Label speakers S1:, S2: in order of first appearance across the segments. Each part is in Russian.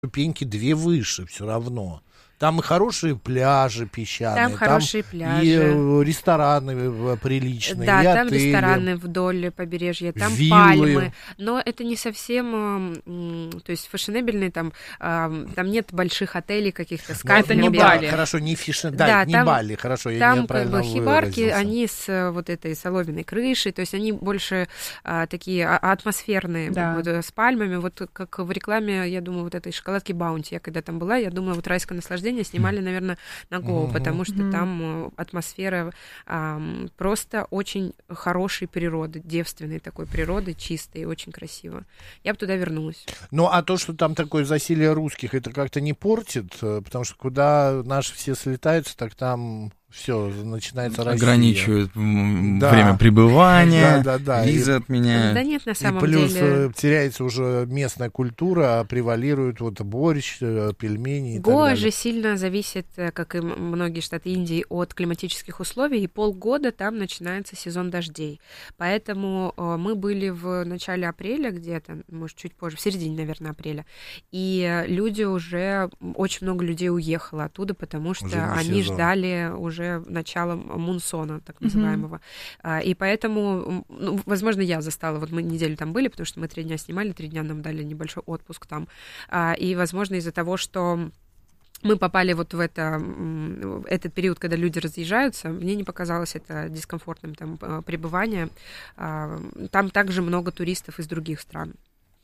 S1: ступеньки 2 выше все равно. Там и хорошие пляжи песчаные,
S2: Там хорошие пляжи.
S1: и рестораны приличные,
S2: да,
S1: и
S2: там
S1: отели,
S2: рестораны вдоль побережья, там
S1: виллы.
S2: пальмы, но это не совсем, то есть фешенебельные, там нет больших отелей каких-то с
S3: Это не
S2: кайфом.
S3: Бали.
S1: Хорошо, не
S2: Да,
S1: не
S2: там,
S1: Бали, хорошо, я
S2: там
S1: неправильно
S2: как бы хибарки,
S1: выразился.
S2: они с вот этой соломенной крышей, то есть они больше такие атмосферные,
S3: Да.
S2: вот, с пальмами, вот как в рекламе, я думаю, вот этой шоколадки Баунти, я когда там была, я думаю, вот «Райское наслаждение» снимали, наверное, на Гоу, потому что там атмосфера просто очень хорошей природы, девственной такой природы, чистой, очень красиво. Я бы туда вернулась.
S1: Ну, а то, что там такое засилие русских, это как-то не портит? Потому что куда наши все слетаются, так там все, начинается Россия.
S4: Ограничивают время пребывания,
S1: Да.
S4: визы отменяют.
S2: Да нет, на
S1: И
S2: самом
S1: плюс
S2: деле...
S1: теряется уже местная культура, а превалирует вот борщ, пельмени и так
S2: Гоа
S1: далее.
S2: же сильно зависит, как и многие штаты Индии, от климатических условий, и полгода там начинается сезон дождей. Поэтому мы были в начале апреля где-то, может, чуть позже, в середине, наверное, апреля, и люди уже, очень много людей уехало оттуда, потому что они ждали уже начала мунсона, так называемого. И поэтому, возможно, я застала, вот мы неделю там были, потому что мы 3 дня снимали, 3 дня нам дали небольшой отпуск там, и, возможно, из-за того, что мы попали вот в этот период, когда люди разъезжаются, мне не показалось это дискомфортным там пребывание. Там также много туристов из других стран.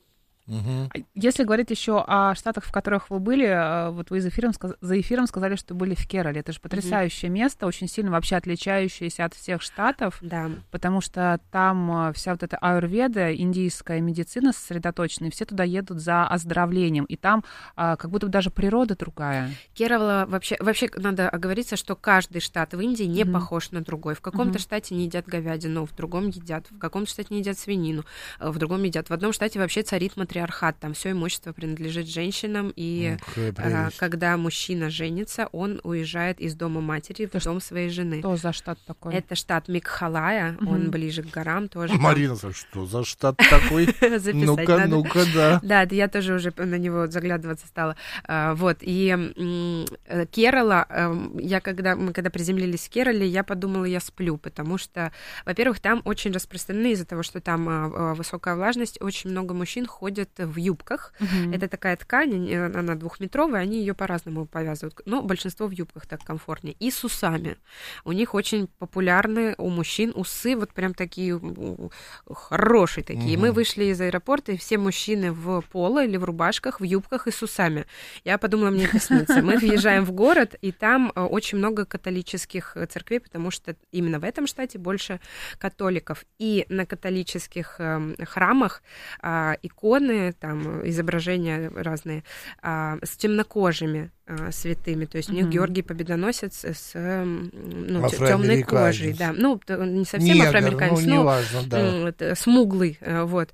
S3: Если говорить еще о штатах, в которых вы были, вот вы за эфиром сказали, что были в Керале. Это же потрясающее место, очень сильно вообще отличающееся от всех штатов,
S2: Да.
S3: потому что там вся вот эта аюрведа, индийская медицина сосредоточена, и все туда едут за оздоровлением, и там как будто бы даже природа другая.
S2: Керала вообще надо оговориться, что каждый штат в Индии не похож на другой. В каком-то штате не едят говядину, в другом едят, в каком-то штате не едят свинину, в другом едят. В одном штате вообще царит матриархат, там все имущество принадлежит женщинам, и когда мужчина женится, он уезжает из дома матери в дом своей жены.
S3: Что за штат такой?
S2: Это штат Мегхалая, он ближе к горам тоже.
S1: Марина, что за штат такой? Ну-ка, да.
S2: Да, я тоже уже на него заглядываться стала. Вот, и Керала, мы когда приземлились в Керале, я подумала, я сплю, потому что, во-первых, там очень распространены из-за того, что там высокая влажность, очень много мужчин ходят в юбках. Это такая ткань, она 2-метровая, они ее по-разному повязывают, но большинство в юбках так комфортнее. И с усами. У них очень популярны у мужчин усы, вот прям такие хорошие такие. Мы вышли из аэропорта, и все мужчины в поло или в рубашках, в юбках и с усами. Я подумала, мне это снится. Мы въезжаем в город, и там очень много католических церквей, потому что именно в этом штате больше католиков. И на католических храмах иконы, там изображения разные с темнокожими святыми, то есть у них Георгий Победоносец с темной кожей, да, не совсем афроамериканец, но смуглый, вот.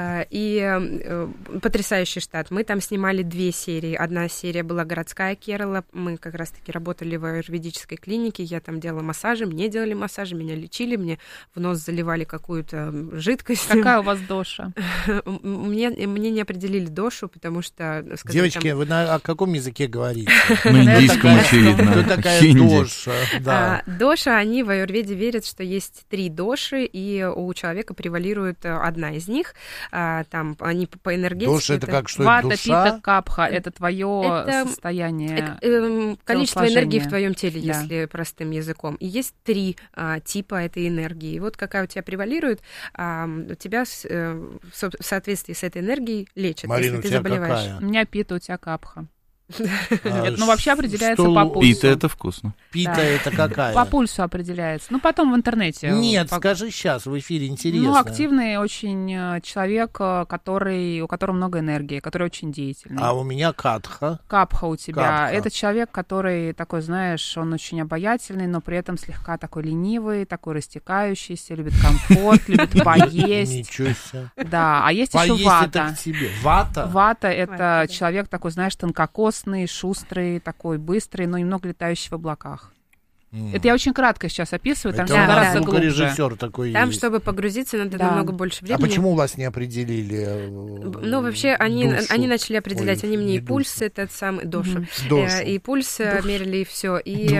S2: И потрясающий штат. Мы там снимали 2 серии. Одна серия была городская Керала, мы как раз-таки работали в аюрведической клинике, я там делала массажи, мне делали массажи, меня лечили, мне в нос заливали какую-то жидкость.
S3: Какая у вас доша?
S2: Мне не определили дошу, потому что...
S1: Девочки, вы на каком языке говорите?
S4: На индийском, очевидно.
S1: Кто такая доша?
S2: Доша, они в аюрведе верят, что есть 3 доши, и у человека превалирует одна из них. Там они по энергетике...
S1: Доша — это как, что
S3: Вата,
S1: это душа?
S3: пита, капха — это твое состояние.
S2: Количество энергии в твоем теле, если простым языком. И есть 3 типа этой энергии. И вот какая у тебя превалирует, тебя в соответствии с этой энергией лечат,
S1: Марина,
S2: если ты заболеваешь.
S1: Какая?
S3: У меня пита, у тебя капха. Нет, вообще определяется по пульсу.
S4: Пита — это вкусно.
S1: Пита — это какая?
S3: По пульсу определяется. Потом в интернете.
S1: Нет, скажи сейчас, в эфире интересно.
S3: Активный очень человек, у которого много энергии, который очень деятельный.
S1: А у меня катха.
S3: Капха у тебя.
S1: Капха.
S3: Это человек, который такой, знаешь, он очень обаятельный, но при этом слегка такой ленивый, такой растекающийся, любит комфорт, любит поесть.
S1: Ничего себе.
S3: Да, а есть еще вата.
S1: Вата?
S3: Вата — это человек такой, знаешь, тонкокосный, шустрый, такой быстрый, но немного летающий в облаках. Это я очень кратко сейчас описываю, там
S1: это
S3: все гораздо глубже.
S1: Звукорежиссер такой
S2: там,
S1: есть.
S2: чтобы погрузиться, надо намного больше времени.
S1: А почему вас не определили?
S2: Ну, вообще, они начали определять, они мне и пульс этот самый, дошу, и пульс мерили, и все. И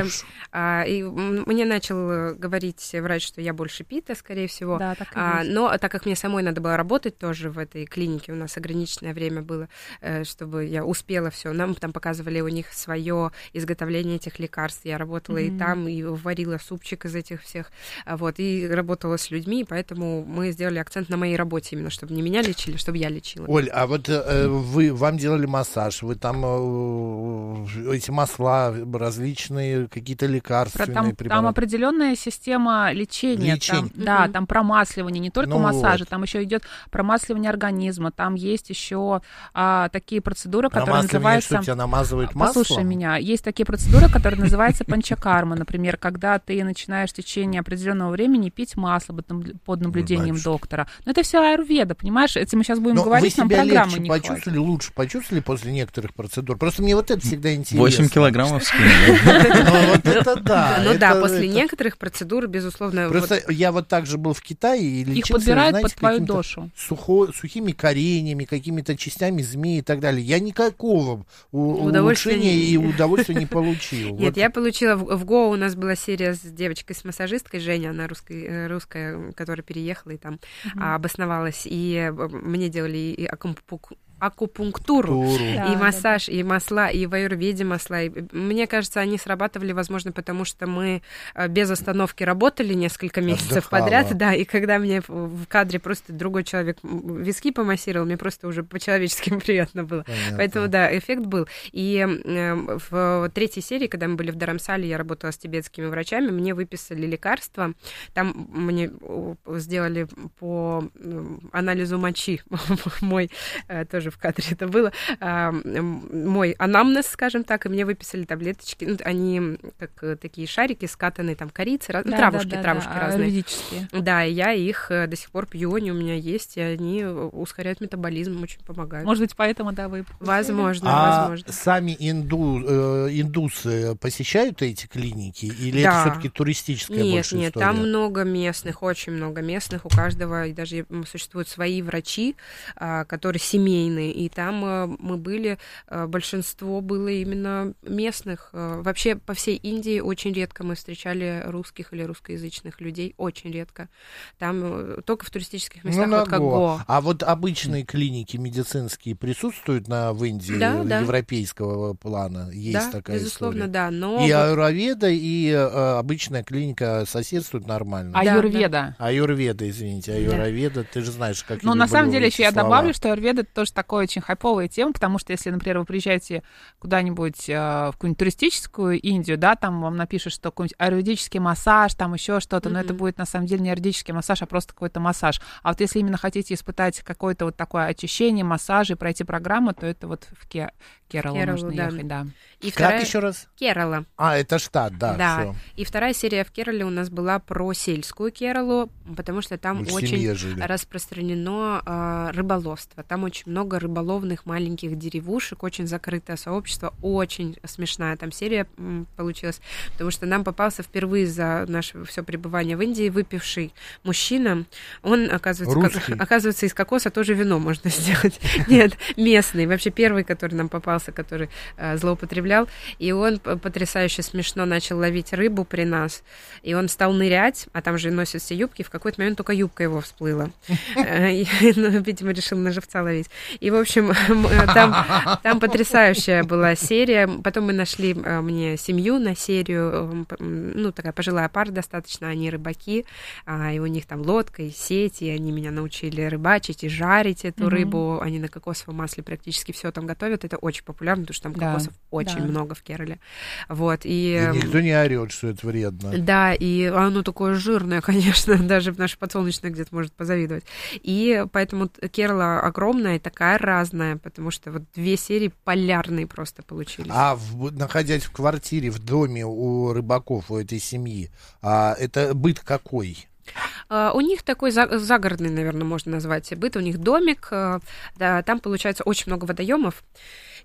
S2: мне начал говорить врач, что я больше пита, скорее всего.
S3: Да, так и есть.
S2: Но так как мне самой надо было работать тоже в этой клинике, у нас ограниченное время было, чтобы я успела все. Нам там показывали у них свое изготовление этих лекарств. Я работала и там, и варила супчик из этих всех, вот, и работала с людьми, поэтому мы сделали акцент на моей работе именно, чтобы не меня лечили, чтобы я лечила.
S1: Оль, а вот вам делали массаж, вы там эти масла различные, какие-то лекарственные препараты?
S3: Там определенная система лечения. Там, там промасливание, не только массажи, там еще идет промасливание организма, там есть еще такие процедуры, которые называются...
S1: Что, тебя намазывают маслом?
S3: Послушай меня, есть такие процедуры, которые называются панчакарма, например, когда ты начинаешь в течение определенного времени пить масло под наблюдением доктора. Но это все аюрведа, понимаешь? Если мы сейчас будем говорить, нам программы не
S1: хватит. Лучше почувствовали после некоторых процедур? Просто мне вот это всегда интересно.
S4: 8 килограммов скинули.
S2: Ну да, после некоторых процедур, безусловно...
S1: Просто я вот так же был в Китае и лечился,
S3: их подбирают под твою дошу.
S1: Сухими кореньями, какими-то частями змеи и так далее. Я никакого улучшения и удовольствия не получил.
S2: Нет, я получила в Гоа, у нас была серия с девочкой, с массажисткой, Женя, она русская, которая переехала и там обосновалась, и мне делали и акупунктуру, и массаж, и масла, и в аюрведе масла. И, мне кажется, они срабатывали, возможно, потому что мы без остановки работали несколько месяцев подряд, да, и когда мне в кадре просто другой человек виски помассировал, мне просто уже по-человечески приятно было. Понятно. Поэтому, да, эффект был. И в третьей серии, когда мы были в Дарамсале, я работала с тибетскими врачами, мне выписали лекарства, там мне сделали по анализу мочи, мой тоже в кадре это было, мой анамнез, скажем так, и мне выписали таблеточки, ну, они как такие шарики скатанные, там, корицы, травушки разные. Да, и я их до сих пор пью, они у меня есть, и они ускоряют метаболизм, очень помогают.
S3: Может быть, поэтому, да, вы...
S1: Возможно. Сами индусы посещают эти клиники, или это все-таки туристическая больше история?
S2: Нет, там много местных, очень много местных, у каждого, и даже существуют свои врачи, которые семейные, и там мы были, большинство было именно местных. Вообще по всей Индии очень редко мы встречали русских или русскоязычных людей, очень редко. Там только в туристических местах, вот как Гоа.
S1: А вот обычные клиники медицинские присутствуют в Индии европейского плана? Есть такая
S2: безусловно,
S1: история?
S2: Да, но...
S1: И аюрведа, и обычная клиника соседствуют нормально?
S3: Аюрведа.
S1: Аюрведа, извините, аюрведа, ты же знаешь, как...
S3: Ну, на самом деле, еще я добавлю, что аюрведа это тоже такая очень хайповая тема, потому что если, например, вы приезжаете куда-нибудь в какую-нибудь туристическую Индию, да, там вам напишут, что какой-нибудь аюрведический массаж, там еще что-то, но это будет на самом деле не аюрведический массаж, а просто какой-то массаж. А вот если именно хотите испытать какое-то вот такое очищение, массаж и пройти программу, то это вот в Кералу нужно ехать, да.
S2: И
S1: как еще раз?
S2: Керала.
S1: Это штат, да.
S2: Да. И вторая серия в Керале у нас была про сельскую Кералу, потому что там очень распространено рыболовство. Там очень много рыболовных маленьких деревушек, очень закрытое сообщество, очень смешная там серия получилась, потому что нам попался впервые за наше все пребывание в Индии выпивший мужчина. Он, оказывается, из кокоса тоже вино можно сделать. Нет, местный, вообще первый, который нам попался, который злоупотреблял. И он потрясающе смешно начал ловить рыбу при нас. И он стал нырять, а там же носят все юбки, в какой-то момент только юбка его всплыла. Видимо, решил на живца ловить. И, в общем, там потрясающая была серия. Потом мы нашли мне семью на серию. Ну, такая пожилая пара достаточно, они рыбаки. И у них там лодка и сеть, и они меня научили рыбачить и жарить эту рыбу. Они на кокосовом масле практически все там готовят. Это очень популярно, потому что там кокосов очень много в Керале. Вот, и
S1: никто не орет, что это вредно.
S2: Да, и оно такое жирное, конечно, даже наш подсолнечный где-то может позавидовать. И поэтому Керала огромная и такая разная, потому что вот 2 серии полярные просто получились.
S1: Находясь в квартире, в доме у рыбаков, у этой семьи, это быт какой?
S2: У них такой загородный, наверное, можно назвать быт. У них домик, да, там получается очень много водоемов.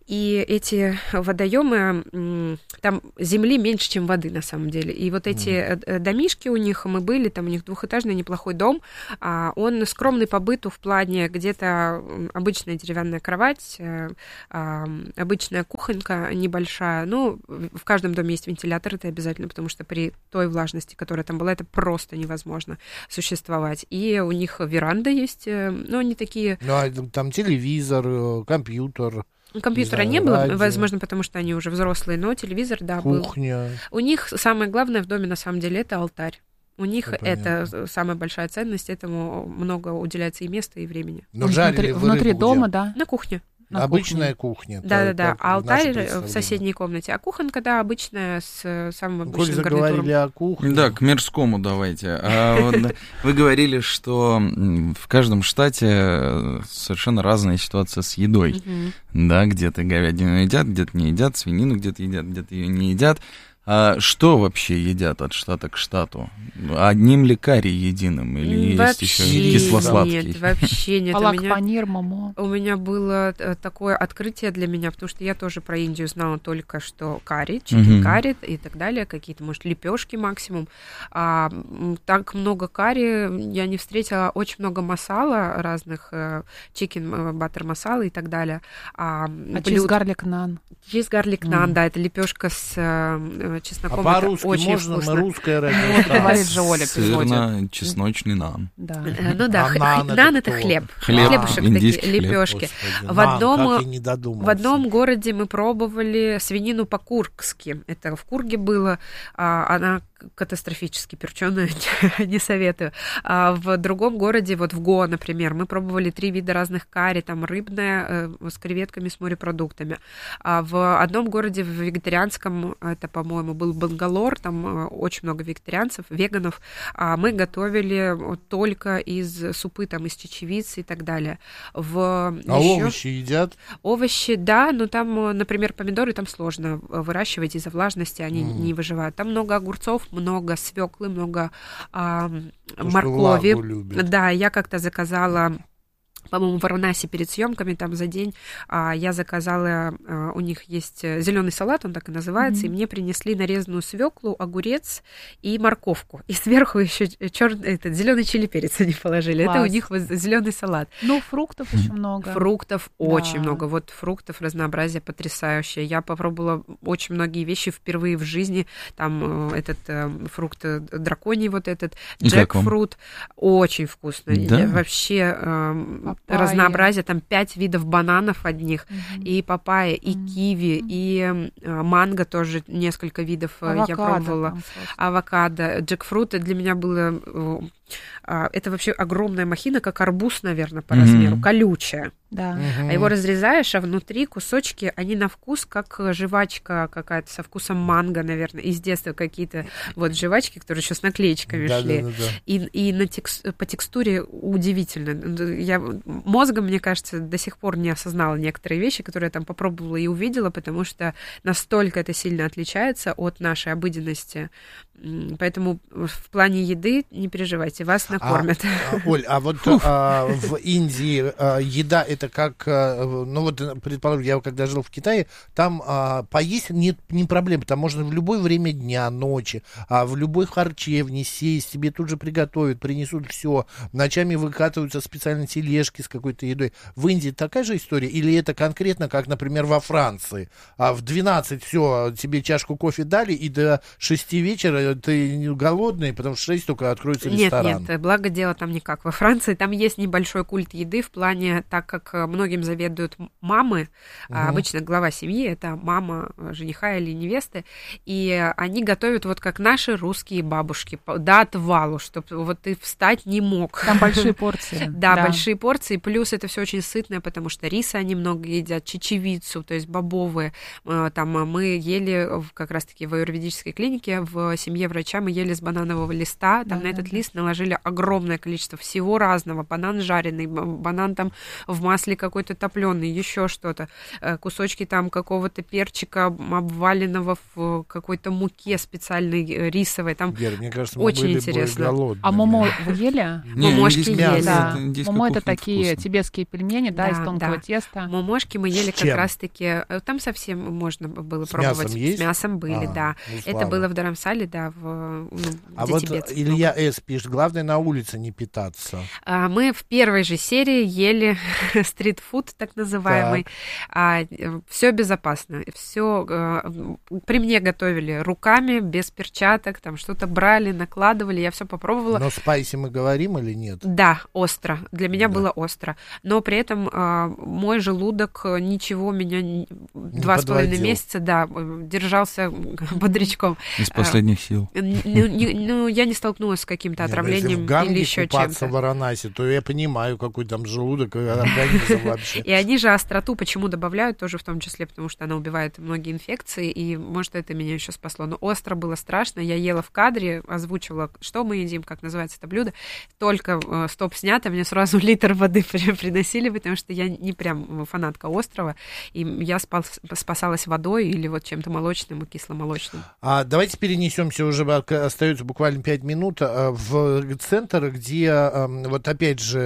S2: И эти водоемы, там земли меньше, чем воды на самом деле. И вот эти домишки у них, мы были, там у них двухэтажный неплохой дом, он скромный по быту в плане где-то обычная деревянная кровать, обычная кухонька небольшая. Ну, в каждом доме есть вентилятор, это обязательно, потому что при той влажности, которая там была, это просто невозможно существовать. И у них веранда есть, но они такие...
S1: Ну, а там телевизор, компьютер.
S2: Компьютера не было, возможно, потому что они уже взрослые, но телевизор, да, был.
S1: Кухня.
S2: У них самое главное в доме, на самом деле, это алтарь. У них это самая большая ценность, этому много уделяется и места, и времени.
S1: Но жарили
S3: внутри дома, да?
S2: На кухне.
S1: Обычная кухня.
S2: Да. А алтарь в соседней комнате. А кухонка, да, обычная, с самым обычным гарнитуром.
S1: Заговорили о кухне.
S4: Да, к мирскому давайте. Вы говорили, что в каждом штате совершенно разная ситуация с едой. Да, где-то говядину едят, где-то не едят, свинину где-то едят, где-то ее не едят. А что вообще едят от штата к штату? Одним ли карри единым? Или есть еще кисло-сладкий?
S2: Нет, вообще нет.
S3: Палак-панир, момо.
S2: У меня было такое открытие для меня, потому что я тоже про Индию знала только что карри, чикен-карри и так далее, какие-то, может, лепешки максимум. Так много карри я не встретила, очень много масала разных, чикен-баттер масала и так далее.
S3: Чиз-гарлик нан.
S2: Чиз-гарлик нан, да, это лепешка с чесноком.
S1: А по-русски
S2: очень
S1: можно?
S2: вкусно.
S1: Мы русская радиостанция.
S3: Говорит же Оля.
S4: Сырно-чесночный нан.
S3: Да.
S2: Ну да, нан это хлеб. Хлебушек такие, лепешки. В одном городе мы пробовали свинину по-кургски. Это в Курге было. Она катастрофически перченая, не советую. В другом городе, вот в Гоа, например, мы пробовали 3 вида разных карри, там рыбная с креветками, с морепродуктами. В одном городе, в вегетарианском, это, по-моему, был Бангалор, там очень много вегетарианцев, веганов, мы готовили только из супы, там, из чечевицы и так далее.
S1: Овощи едят?
S2: Овощи, да, но там, например, помидоры там сложно выращивать из-за влажности, они не выживают. Там много огурцов, много свеклы, много моркови. Да, я как-то заказала, по-моему, в Варанаси перед съемками, там за день я заказала, у них есть зеленый салат, он так и называется, и мне принесли нарезанную свеклу, огурец и морковку. И сверху еще зеленый чили перец они положили. Класс. Это у них зеленый салат.
S3: Ну, фруктов еще много.
S2: Фруктов очень много. Вот фруктов, разнообразие потрясающее. Я попробовала очень многие вещи впервые в жизни. Там этот фрукт драконий, вот этот джекфрут. Очень вкусно.
S4: Да?
S2: Вообще... разнообразие, там 5 видов бананов одних, и папайя, и киви, и манго тоже несколько видов я пробовала. Авокадо, джекфрут для меня было... Это вообще огромная махина, как арбуз, наверное, по размеру, колючая.
S3: Да.
S2: А его разрезаешь, а внутри кусочки, они на вкус как жвачка какая-то со вкусом манго, наверное, из детства какие-то вот жвачки, которые еще с наклеечками шли. И по текстуре удивительно. Мозгом, мне кажется, до сих пор не осознала некоторые вещи, которые я там попробовала и увидела, потому что настолько это сильно отличается от нашей обыденности. Поэтому в плане еды не переживайте, вас накормят.
S1: Оль, а вот в Индии еда это как, ну вот, предположим, я когда жил в Китае, там поесть не проблема, там можно в любое время дня, ночи, в любой харчевне сесть, тебе тут же приготовят, принесут все, ночами выкатываются специальные тележки с какой-то едой. В Индии такая же история? Или это конкретно, как, например, во Франции? В 12 все, тебе чашку кофе дали, и до 6 вечера ты голодный, потому что в 6 только откроется ресторан.
S2: Нет, благо дело там никак. Во Франции там есть небольшой культ еды в плане, так как многим заведуют мамы, обычно глава семьи, это мама жениха или невесты, и они готовят вот как наши русские бабушки, до отвалу, чтобы вот ты встать не мог.
S3: Там большие порции.
S2: Да, большие порции, плюс это все очень сытное, потому что риса они много едят, чечевицу, то есть бобовые. Там мы ели как раз-таки в аюрведической клинике, в семье врача мы ели с бананового листа, там на этот лист наложили огромное количество всего разного, банан жареный, банан там в масле масле какой-то топленый, еще что-то, кусочки там какого-то перчика обваленного в какой-то муке специальной рисовой. Там
S1: Вера, мне кажется, мы
S2: очень
S1: были
S2: интересно.
S1: голодными.
S3: А момо вы ели?
S2: Момошки ели.
S3: Да.
S4: Индийская
S3: Момо — это
S4: кухня
S3: такие
S4: вкусная.
S3: тибетские пельмени, да, из тонкого
S2: да.
S3: теста.
S2: Момошки мы ели как
S1: чем?
S2: раз-таки... Там совсем можно было
S1: С
S2: пробовать.
S1: мясом есть?
S2: С мясом были, да.
S1: Ну,
S2: Это
S1: слава.
S2: было в Дарамсале, да,
S1: А
S2: где
S1: вот
S2: тибетцев
S1: Илья
S2: много.
S1: С. пишет, главное на улице не питаться.
S2: Мы в первой же серии ели стритфуд, так называемый. Все безопасно. Все при мне готовили руками, без перчаток, там что-то брали, накладывали, я все попробовала.
S1: Но спайси мы говорим или нет?
S2: Да, остро. Для меня
S1: Да.
S2: было остро. Но при этом мой желудок ничего меня 2,5
S1: подводил.
S2: месяца, да, держался бодрячком.
S4: Из последних сил.
S2: Ну, я не столкнулась с каким-то
S1: Нет,
S2: отравлением
S1: если в Ганге
S2: или еще
S1: купаться
S2: чем-то.
S1: в Варанаси, то я понимаю, какой там желудок и организм вообще.
S2: И они же остроту почему добавляют, тоже в том числе, потому что она убивает многие инфекции, и, может, это меня еще спасло. Но остро было страшно, я ела в кадре, озвучивала, что мы едим, как называется это блюдо. Только стоп снято, мне сразу литр воды приносили, потому что я не прям фанатка острова, и я спасалась водой или вот чем-то молочным и кисломолочным.
S1: Давайте перенесемся уже, остается буквально 5 минут, в центр, где вот опять же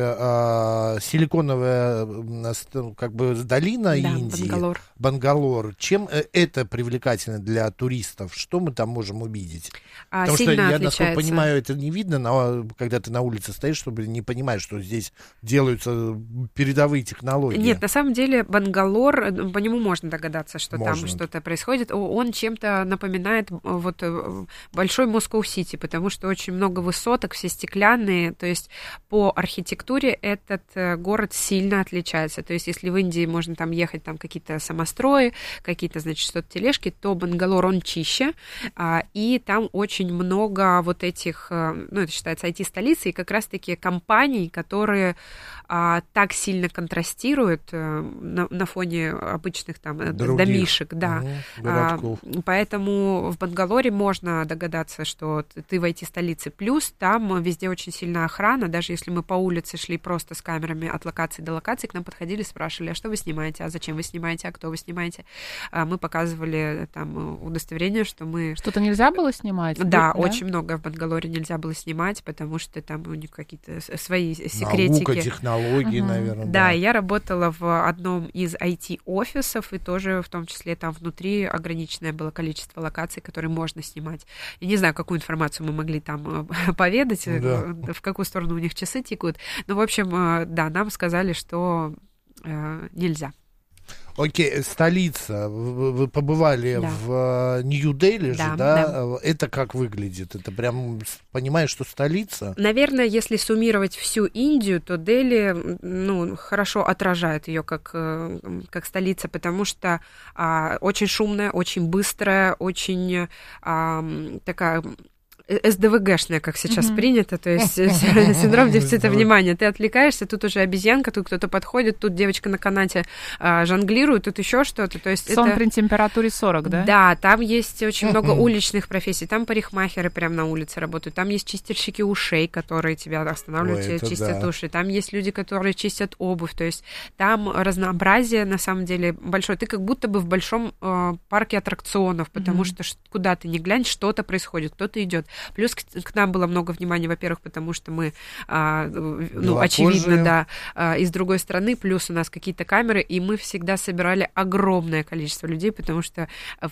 S1: силиконовая как бы долина Индии.
S2: Бангалор.
S1: Бангалор. Чем это привлекательно для туристов? Что мы там можем увидеть? Потому что,
S2: Сильно
S1: я,
S2: отличается.
S1: насколько понимаю, это не видно, но когда ты на улице стоишь, чтобы не понимаешь, что здесь делаются передовые технологии.
S2: Нет, на самом деле Бангалор, по нему можно догадаться, что
S1: Можно.
S2: там что-то происходит. Он чем-то напоминает вот большой Москва-Сити, потому что очень много высоток, все стеклянные, то есть по архитектуре этот город сильно отличается. То есть если в Индии можно там ехать, там какие-то самострои, какие-то, значит, что-то тележки, то Бангалор, он чище, и там очень много вот этих, ну, это считается IT-столицей, и как раз-таки компаний, которые так сильно контрастируют на фоне обычных там
S1: Других.
S2: домишек, да.
S1: Городков.
S2: Поэтому в Бангалоре можно догадаться, что ты в IT-столице. Плюс там везде очень сильная охрана, даже если мы по улице шли просто с камерами от локации до локации, к нам подходили, спрашивали, а что вы снимаете, а зачем вы снимаете, а кто вы снимаете. Мы показывали там удостоверение, что мы...
S3: Что-то нельзя было снимать?
S2: Да, очень много в Бангалоре нельзя было снимать, потому что там у них какие-то свои секретики.
S1: Наука, технологии, наверное.
S2: Да, я работала в одном из IT-офисов, и тоже в том числе там внутри ограниченное было количество локаций, которые можно снимать. Я не знаю, какую информацию мы могли там поведать, в какую сторону у них часы текут. Но, в общем, да, нам сказали, что нельзя.
S1: Окей, столица. Вы побывали в Нью-Дели же, да? Это как выглядит? Это прям, понимаешь, что столица?
S2: Наверное, если суммировать всю Индию, то Дели, ну, хорошо отражает ее как столица, потому что очень шумная, очень быстрая, очень такая... СДВГшная, как сейчас принято, то есть синдром дефицита внимания. Ты отвлекаешься, тут уже обезьянка, тут кто-то подходит, тут девочка на канате жонглирует, тут еще что-то. То есть
S3: сон
S2: это...
S3: при температуре 40, да?
S2: Да, там есть очень много уличных профессий, там парикмахеры прямо на улице работают, там есть чистильщики ушей, которые тебя останавливают, тебе чистят уши, там есть люди, которые чистят обувь, то есть там разнообразие, на самом деле, большое. Ты как будто бы в большом парке аттракционов, потому что куда ты ни глянь, что-то происходит, кто-то идет. Плюс к нам было много внимания, во-первых, потому что мы, ну, очевидно, да, из другой страны, плюс у нас какие-то камеры, и мы всегда собирали огромное количество людей, потому что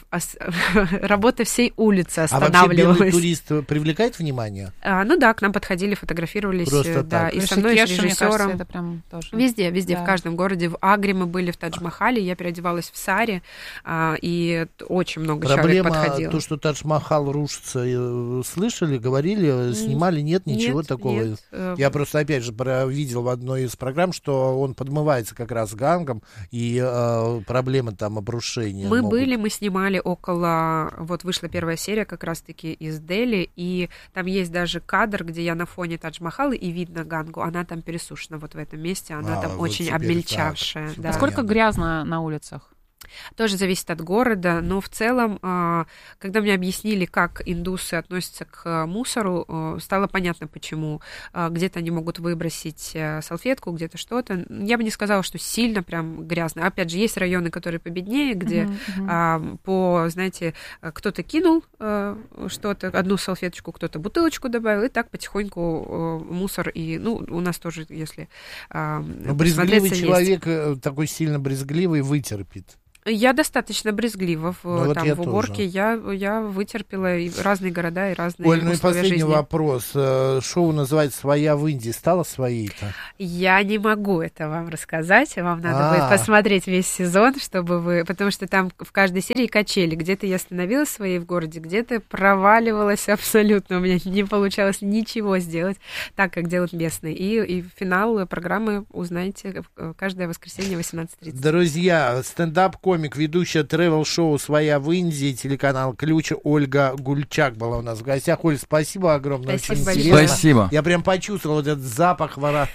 S2: работа всей улицы останавливалась.
S1: А вообще белый турист привлекает внимание?
S2: Ну да, к нам подходили, фотографировались,
S1: просто
S2: да,
S1: так.
S2: и со мной, и с режиссером.
S3: Это прям тоже...
S2: Везде, в каждом городе. В Агре мы были, в Тадж-Махале, я переодевалась в саре, и очень много человек подходило.
S1: Проблема, то, что Тадж-Махал рушится, слышали, говорили, снимали, нет ничего такого.
S2: Нет.
S1: Я просто, опять же, видел в одной из программ, что он подмывается как раз Гангом, и проблемы там обрушения.
S2: Мы снимали около... Вот вышла первая серия как раз-таки из Дели, и там есть даже кадр, где я на фоне Тадж-Махала, и видно Гангу, она там пересушена вот в этом месте, она там
S1: вот
S2: очень
S1: теперь
S2: обмельчавшая.
S1: так.
S2: Да.
S3: А сколько грязно на улицах?
S2: Тоже зависит от города, но в целом, когда мне объяснили, как индусы относятся к мусору, стало понятно, почему. Где-то они могут выбросить салфетку, где-то что-то. Я бы не сказала, что сильно прям грязно. Опять же, есть районы, которые победнее, где знаете, кто-то кинул что-то, одну салфеточку, кто-то бутылочку добавил, и так потихоньку мусор. И, у нас тоже, если
S1: брезгливый человек, такой сильно брезгливый, вытерпит.
S2: Я достаточно брезглива в уборке. Я вытерпела и разные города, и разные
S1: условия
S2: жизни.
S1: И последний вопрос. Шоу называется «Своя в Индии». Стало своей-то?
S2: Я не могу это вам рассказать. Вам надо будет посмотреть весь сезон, чтобы вы... Потому что там в каждой серии качели. Где-то я становилась своей в городе, где-то проваливалась абсолютно. У меня не получалось ничего сделать так, как делают местные. И финал программы узнаете каждое воскресенье в 18:30.
S1: Друзья, стендап-комик, ведущая тревел-шоу «Своя в Индии», телеканал «Ключ», Ольга Гульчак была у нас в гостях. Оль, спасибо огромное,
S2: спасибо
S1: очень интересно.
S4: Спасибо.
S1: Я прям почувствовал вот этот запах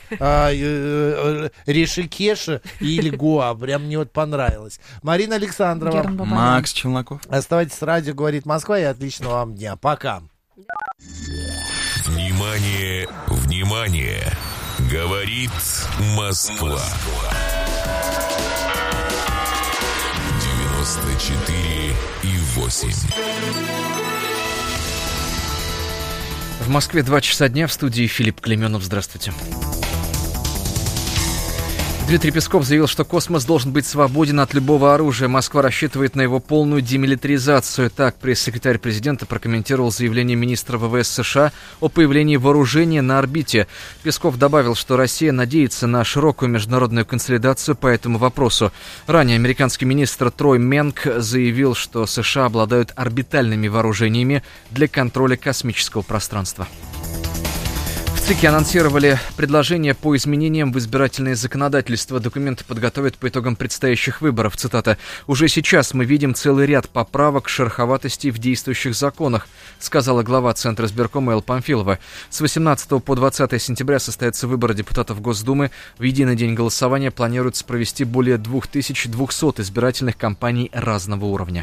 S1: Ришикеша или Гоа. Прям мне вот понравилось. Марина Александрова.
S4: Макс Челноков.
S1: Оставайтесь с радио «Говорит Москва» и отличного вам дня. Пока.
S5: Внимание, внимание! Говорит Москва. 94,8.
S6: В Москве 2 часа дня, в студии Филипп Клеменов. Здравствуйте. Дмитрий Песков заявил, что космос должен быть свободен от любого оружия. Москва рассчитывает на его полную демилитаризацию. Так пресс-секретарь президента прокомментировал заявление министра ВВС США о появлении вооружения на орбите. Песков добавил, что Россия надеется на широкую международную консолидацию по этому вопросу. Ранее американский министр Трой Менк заявил, что США обладают орбитальными вооружениями для контроля космического пространства. В ЦИКе анонсировали предложения по изменениям в избирательное законодательство. Документы подготовят по итогам предстоящих выборов. Цитата. «Уже сейчас мы видим целый ряд поправок, шероховатостей в действующих законах», сказала глава Центра избиркома Элла Памфилова. С 18 по 20 сентября состоятся выборы депутатов Госдумы. В единый день голосования планируется провести более 2200 избирательных кампаний разного уровня.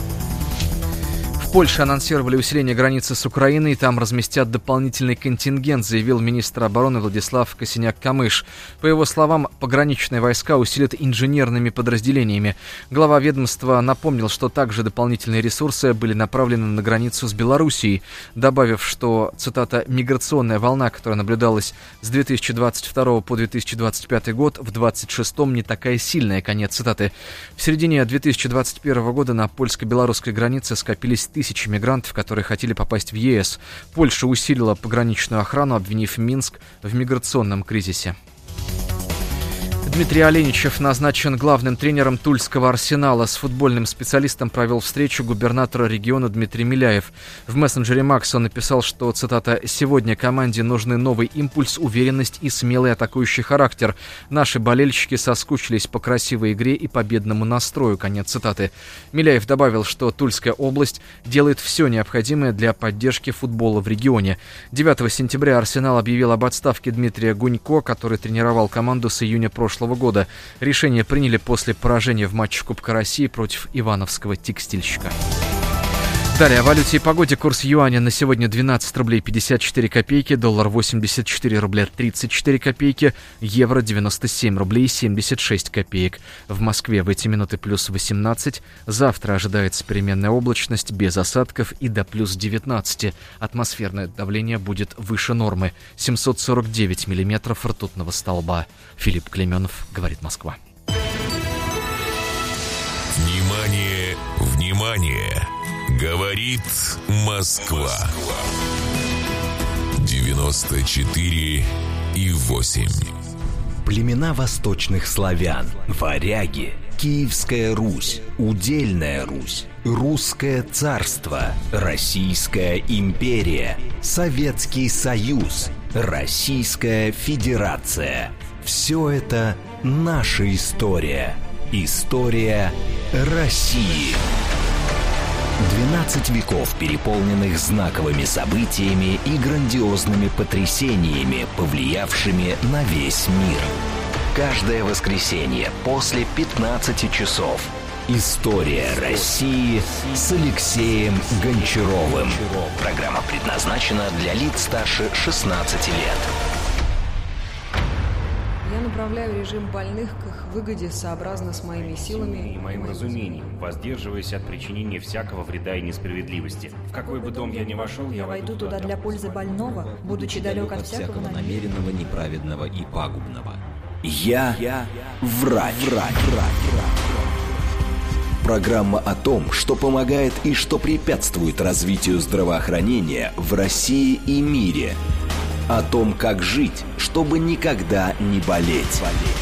S6: В Польше анонсировали усиление границы с Украиной, и там разместят дополнительный контингент, заявил министр обороны Владислав Косиняк-Камыш. По его словам, пограничные войска усилят инженерными подразделениями. Глава ведомства напомнил, что также дополнительные ресурсы были направлены на границу с Белоруссией, добавив, что, цитата, «миграционная волна, которая наблюдалась с 2022 по 2025 год, в 2026 не такая сильная», конец цитаты. В середине 2021 года на польско-белорусской границе скопились тысячи мигрантов, которые хотели попасть в ЕС. Польша усилила пограничную охрану, обвинив Минск в миграционном кризисе. Дмитрий Оленичев назначен главным тренером Тульского «Арсенала». С футбольным специалистом провел встречу губернатора региона Дмитрий Миляев. В мессенджере Макс он написал, что, цитата, «сегодня команде нужны новый импульс, уверенность и смелый атакующий характер. Наши болельщики соскучились по красивой игре и победному настрою», конец цитаты. Миляев добавил, что Тульская область делает все необходимое для поддержки футбола в регионе. 9 сентября «Арсенал» объявил об отставке Дмитрия Гунько, который тренировал команду с июня прошлого года. Решение приняли после поражения в матче Кубка России против ивановского «Текстильщика». Далее о валюте и погоде. Курс юаня на сегодня 12 рублей 54 копейки, доллар 84 рубля 34 копейки, евро 97 рублей 76 копеек. В Москве в эти минуты плюс 18. Завтра ожидается переменная облачность без осадков и до плюс 19. Атмосферное давление будет выше нормы. 749 миллиметров ртутного столба. Филипп Клеменов, говорит Москва.
S5: Внимание, внимание! Говорит Москва. 94,8.
S7: Племена восточных славян, варяги, Киевская Русь, Удельная Русь, Русское царство, Российская империя, Советский Союз, Российская Федерация. Все это наша история. История России. 12 веков, переполненных знаковыми событиями и грандиозными потрясениями, повлиявшими на весь мир. Каждое воскресенье после 15 часов История России с Алексеем Гончаровым. Программа предназначена для лиц старше 16 лет.
S8: Я направляю режим больных к их выгоде сообразно с моими силами
S9: и моим разумением, воздерживаясь от причинения всякого вреда и несправедливости. В какой бы дом я ни вошел, я войду туда для пользы больного, будучи далек от всякого
S7: намеренного, неправедного и пагубного. Я врач. Программа о том, что помогает и что препятствует развитию здравоохранения в России и мире. О том, как жить, чтобы никогда не болеть.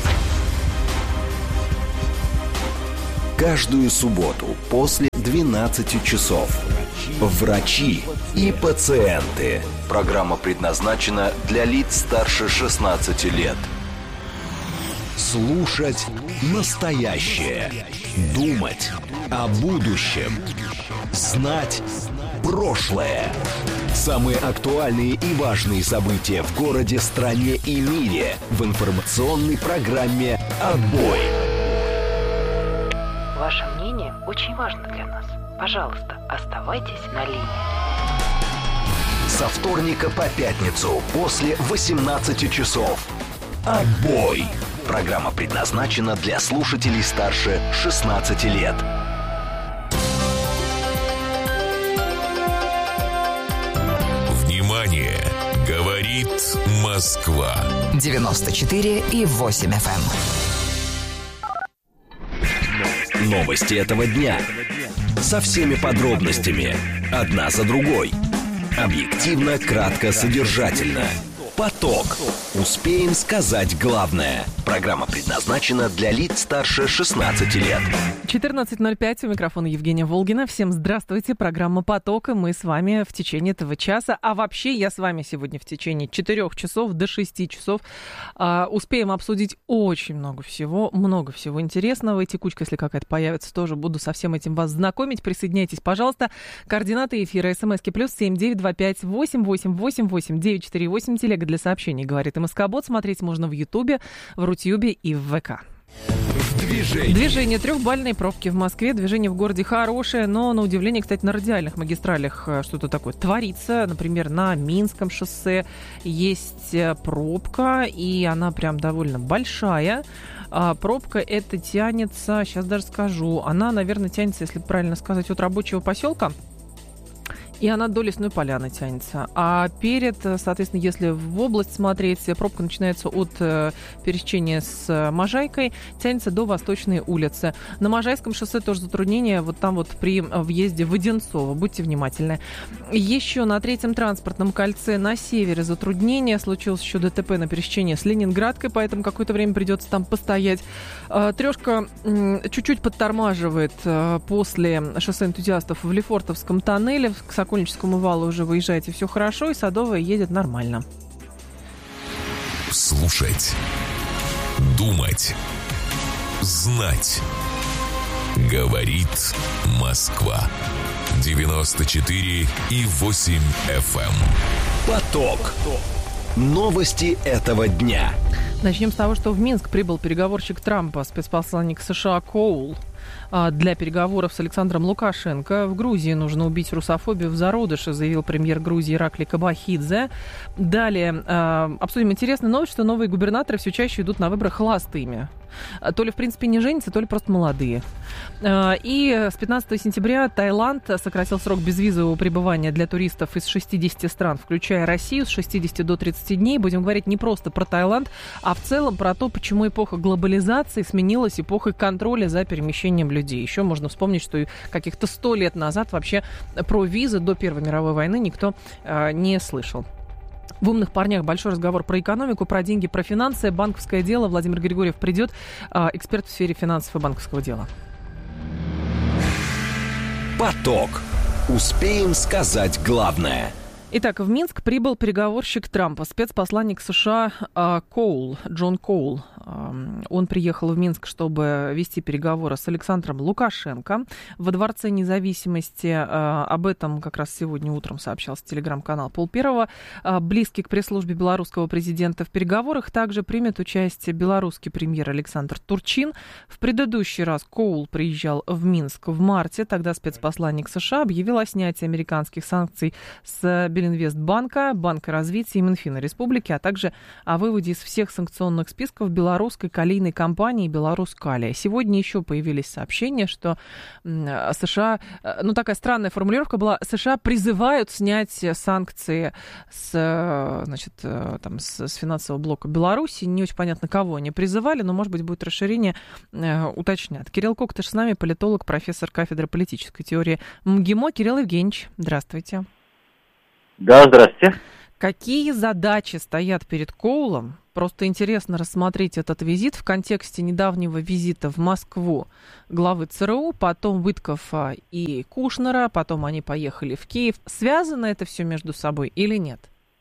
S7: Каждую субботу после 12 часов. Врачи и пациенты. Программа предназначена для лиц старше 16 лет. Слушать настоящее. Думать о будущем. Знать прошлое. Самые актуальные и важные события в городе, стране и мире в информационной программе «Отбой».
S10: Ваше мнение очень важно для нас. Пожалуйста, оставайтесь на линии.
S7: Со вторника по пятницу после 18 часов. «Отбой». Программа предназначена для слушателей старше 16 лет.
S5: Внимание! Говорит Москва.
S11: 94,8 FM.
S7: Новости этого дня. Со всеми подробностями. Одна за другой. Объективно, кратко, содержательно. Поток. Успеем сказать главное. Программа предназначена для лиц старше 16 лет.
S12: 14:05, у микрофона Евгения Волгина. Всем здравствуйте. Программа «Поток», и мы с вами в течение этого часа. А вообще я с вами сегодня в течение 4 часов до 6 часов. Успеем обсудить очень много всего интересного. И текучка, если какая-то появится, тоже буду со всем этим вас знакомить. Присоединяйтесь, пожалуйста. Координаты эфира: смски +7 925 888 8948. Телега для сообщений «Говорит МСК-бот». Смотреть можно в Ютубе, в Рутюбе и в ВК. Движение. 3-бальные пробки в Москве. Движение в городе хорошее, но, на удивление, кстати, на радиальных магистралях что-то такое творится. Например, на Минском шоссе есть пробка, и она прям довольно большая. Пробка эта тянется, сейчас даже скажу, она, наверное, тянется, если правильно сказать, от рабочего поселка. И она до Лесной Поляны тянется. А перед, соответственно, если в область смотреть, пробка начинается от пересечения с Можайкой, тянется до Восточной улицы. На Можайском шоссе тоже затруднение, вот там вот при въезде в Одинцово. Будьте внимательны. Еще на 3-м транспортном кольце на севере затруднение. Случилось еще ДТП на пересечении с Ленинградкой, поэтому какое-то время придется там постоять. Трешка чуть-чуть подтормаживает после шоссе энтузиастов в Лефортовском тоннеле. К Сокольническому валу уже выезжаете, все хорошо, и Садовая едет нормально.
S5: Слушать, думать, знать. Говорит Москва. 94,8 FM.
S7: Поток. Новости этого дня.
S12: Начнем с того, что в Минск прибыл переговорщик Трампа, спецпосланник США Коул, для переговоров с Александром Лукашенко. В Грузии нужно убить русофобию в зародыше, заявил премьер Грузии Ираклий Кабахидзе. Далее обсудим интересную новость, что новые губернаторы все чаще идут на выборы холостыми. То ли, в принципе, не женятся, то ли просто молодые. И с 15 сентября Таиланд сократил срок безвизового пребывания для туристов из 60 стран, включая Россию, с 60 до 30 дней. Будем говорить не просто про Таиланд, а в целом про то, почему эпоха глобализации сменилась эпохой контроля за перемещением людей. Еще можно вспомнить, что каких-то 100 лет назад вообще про визы до Первой мировой войны никто не слышал. В «Умных парнях» большой разговор про экономику, про деньги, про финансы. Банковское дело. Владимир Григорьев придет, эксперт в сфере финансов и банковского дела.
S7: Поток. Успеем сказать главное.
S12: Итак, в Минск прибыл переговорщик Трампа, спецпосланник США Джон Коул. Он приехал в Минск, чтобы вести переговоры с Александром Лукашенко во Дворце независимости. Об этом как раз сегодня утром сообщался телеграм-канал Пол-Первого. Близкий к пресс-службе белорусского президента. В переговорах также примет участие белорусский премьер Александр Турчин. В предыдущий раз Коул приезжал в Минск в марте. Тогда спецпосланник США объявил о снятии американских санкций с Белинвестбанка, Банка развития и Минфина Республики, а также о выводе из всех санкционных списков белорусской калийной компании «Беларускалия». Сегодня еще появились сообщения, что США, такая странная формулировка была, США призывают снять санкции с финансового блока Беларуси. Не очень понятно, кого они призывали, но, может быть, будет расширение, уточнят. Кирилл Коктыш с нами, политолог, профессор кафедры политической теории МГИМО. Кирилл Евгеньевич, здравствуйте.
S11: Да, здравствуйте.
S12: Какие задачи стоят перед Коулом? Просто интересно рассмотреть этот визит в контексте недавнего визита в Москву главы ЦРУ, потом Виткофа и Кушнера, потом они поехали в Киев. Связано это все между собой или нет?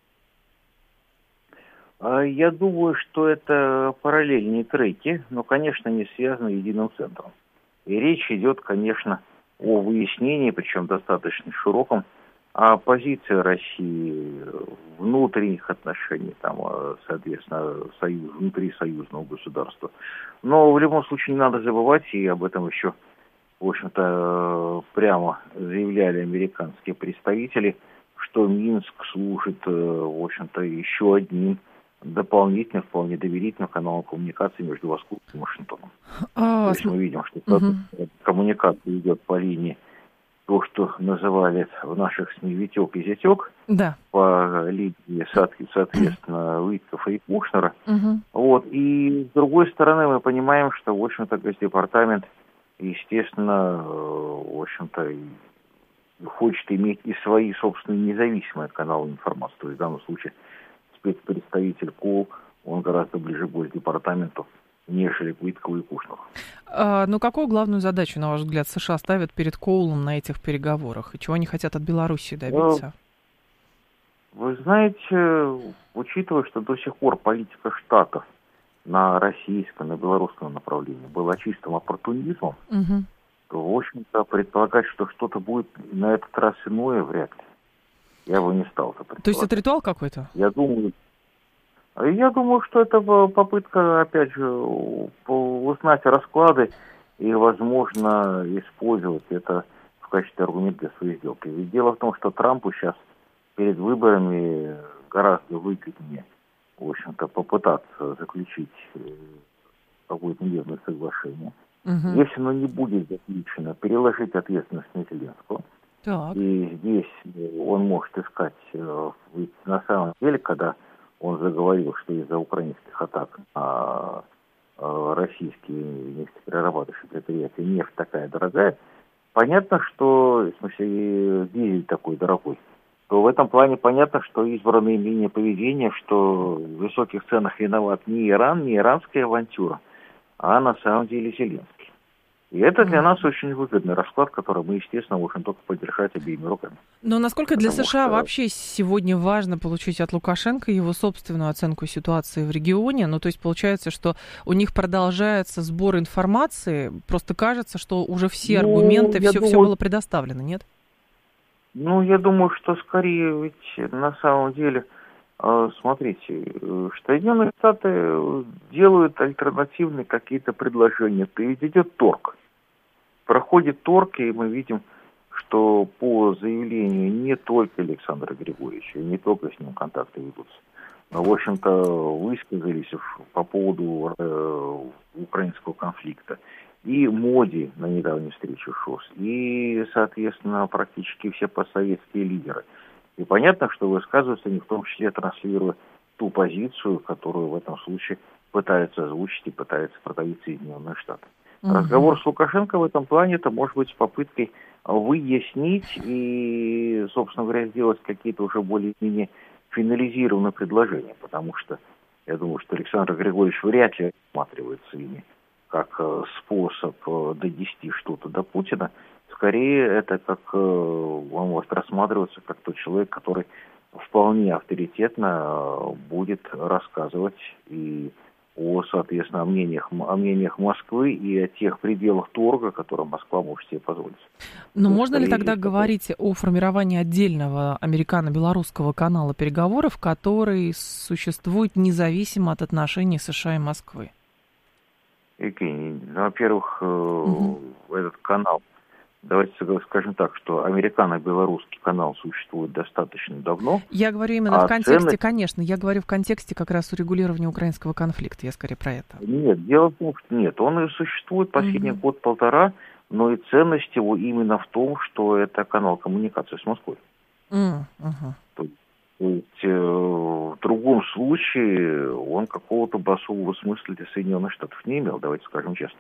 S11: Я думаю, что это параллельные треки, но, конечно, не связаны единым центром. И речь идет, конечно, о выяснении, причем достаточно широком, о позиции России внутренних отношений, соответственно, внутри союзного государства. Но в любом случае не надо забывать, и об этом еще, в общем-то, прямо заявляли американские представители, что Минск служит, в общем-то, еще одним дополнительным, вполне доверительным каналом коммуникации между Москвой и Вашингтоном. То есть мы видим, что коммуникация идет по линии то, что называли в наших СМИ «Витек» и «Зятек»,
S12: да,
S11: по линии, соответственно, Виткофа и Кушнера. И с другой стороны мы понимаем, что, в общем-то, Госдепартамент, естественно, в общем-то, хочет иметь и свои собственные независимые каналы информации. То есть в данном случае спецпредставитель Коул, он гораздо ближе к Госдепартаменту, нежели к Виткову и Кушнеру.
S12: Какую главную задачу, на ваш взгляд, США ставят перед Коулом на этих переговорах? И чего они хотят от Беларуси добиться?
S11: Вы знаете, учитывая, что до сих пор политика Штатов на российском, на белорусском направлении была чистым оппортунизмом, то, в общем-то, предполагать, что что-то будет на этот раз иное, вряд ли. Я бы не стал это предполагать.
S12: То есть это ритуал какой-то?
S11: Я думаю, что это попытка, опять же, узнать расклады и, возможно, использовать это в качестве аргумента для своей сделки. Ведь дело в том, что Трампу сейчас перед выборами гораздо выгоднее, в общем-то, попытаться заключить какое-то мирное соглашение. Если оно не будет заключено, переложить ответственность на Зеленского.
S12: Так.
S11: И здесь он может искать, ведь на самом деле, когда он заговорил, что из-за украинских атак на российские нефтеперерабатывающие предприятия нефть такая дорогая, понятно, что, в смысле, дизель такой дорогой, то в этом плане понятно, что избранные линии поведения, что в высоких ценах виноват не Иран, не иранская авантюра, а на самом деле Зеленский. И это для нас очень выгодный расклад, который мы, естественно, можем только поддержать обеими руками.
S12: Но насколько для США вообще сегодня важно получить от Лукашенко его собственную оценку ситуации в регионе? То есть получается, что у них продолжается сбор информации, просто кажется, что уже все аргументы, все было предоставлено, нет?
S11: Я думаю, что скорее, ведь на самом деле, смотрите, Соединенные Штаты делают альтернативные какие-то предложения, то ведь идет торг. Проходит торг, и мы видим, что по заявлению не только Александра Григорьевича, не только с ним контакты ведутся, но, в общем-то, высказались по поводу украинского конфликта. И Моди на недавней встрече ШОС, и, соответственно, практически все постсоветские лидеры. И понятно, что высказываются они в том числе транслируя ту позицию, которую в этом случае пытаются озвучить и пытаются продавить Соединенные Штаты. Разговор с Лукашенко в этом плане это может быть с попыткой выяснить и, собственно говоря, сделать какие-то уже более-менее финализированные предложения, потому что я думаю, что Александр Григорьевич вряд ли рассматривается ими как способ донести что-то до Путина. Скорее, это как он может рассматриваться как тот человек, который вполне авторитетно будет рассказывать и соответственно, о мнениях Москвы и о тех пределах торга, которые Москва может себе позволить.
S12: Но можно ли тогда говорить о формировании отдельного американо-белорусского канала переговоров, который существует независимо от отношений США и Москвы?
S11: Евгений, во-первых, этот канал, давайте скажем так, что американо-белорусский канал существует достаточно давно.
S12: Я говорю именно в контексте, конечно, я говорю в контексте как раз урегулирования украинского конфликта, я скорее про это.
S11: Нет, дело в том, что нет, он и существует последний год-полтора, но и ценность его именно в том, что это канал коммуникации с Москвой. То есть в другом случае он какого-то особого смысла для Соединенных Штатов не имел, давайте скажем честно.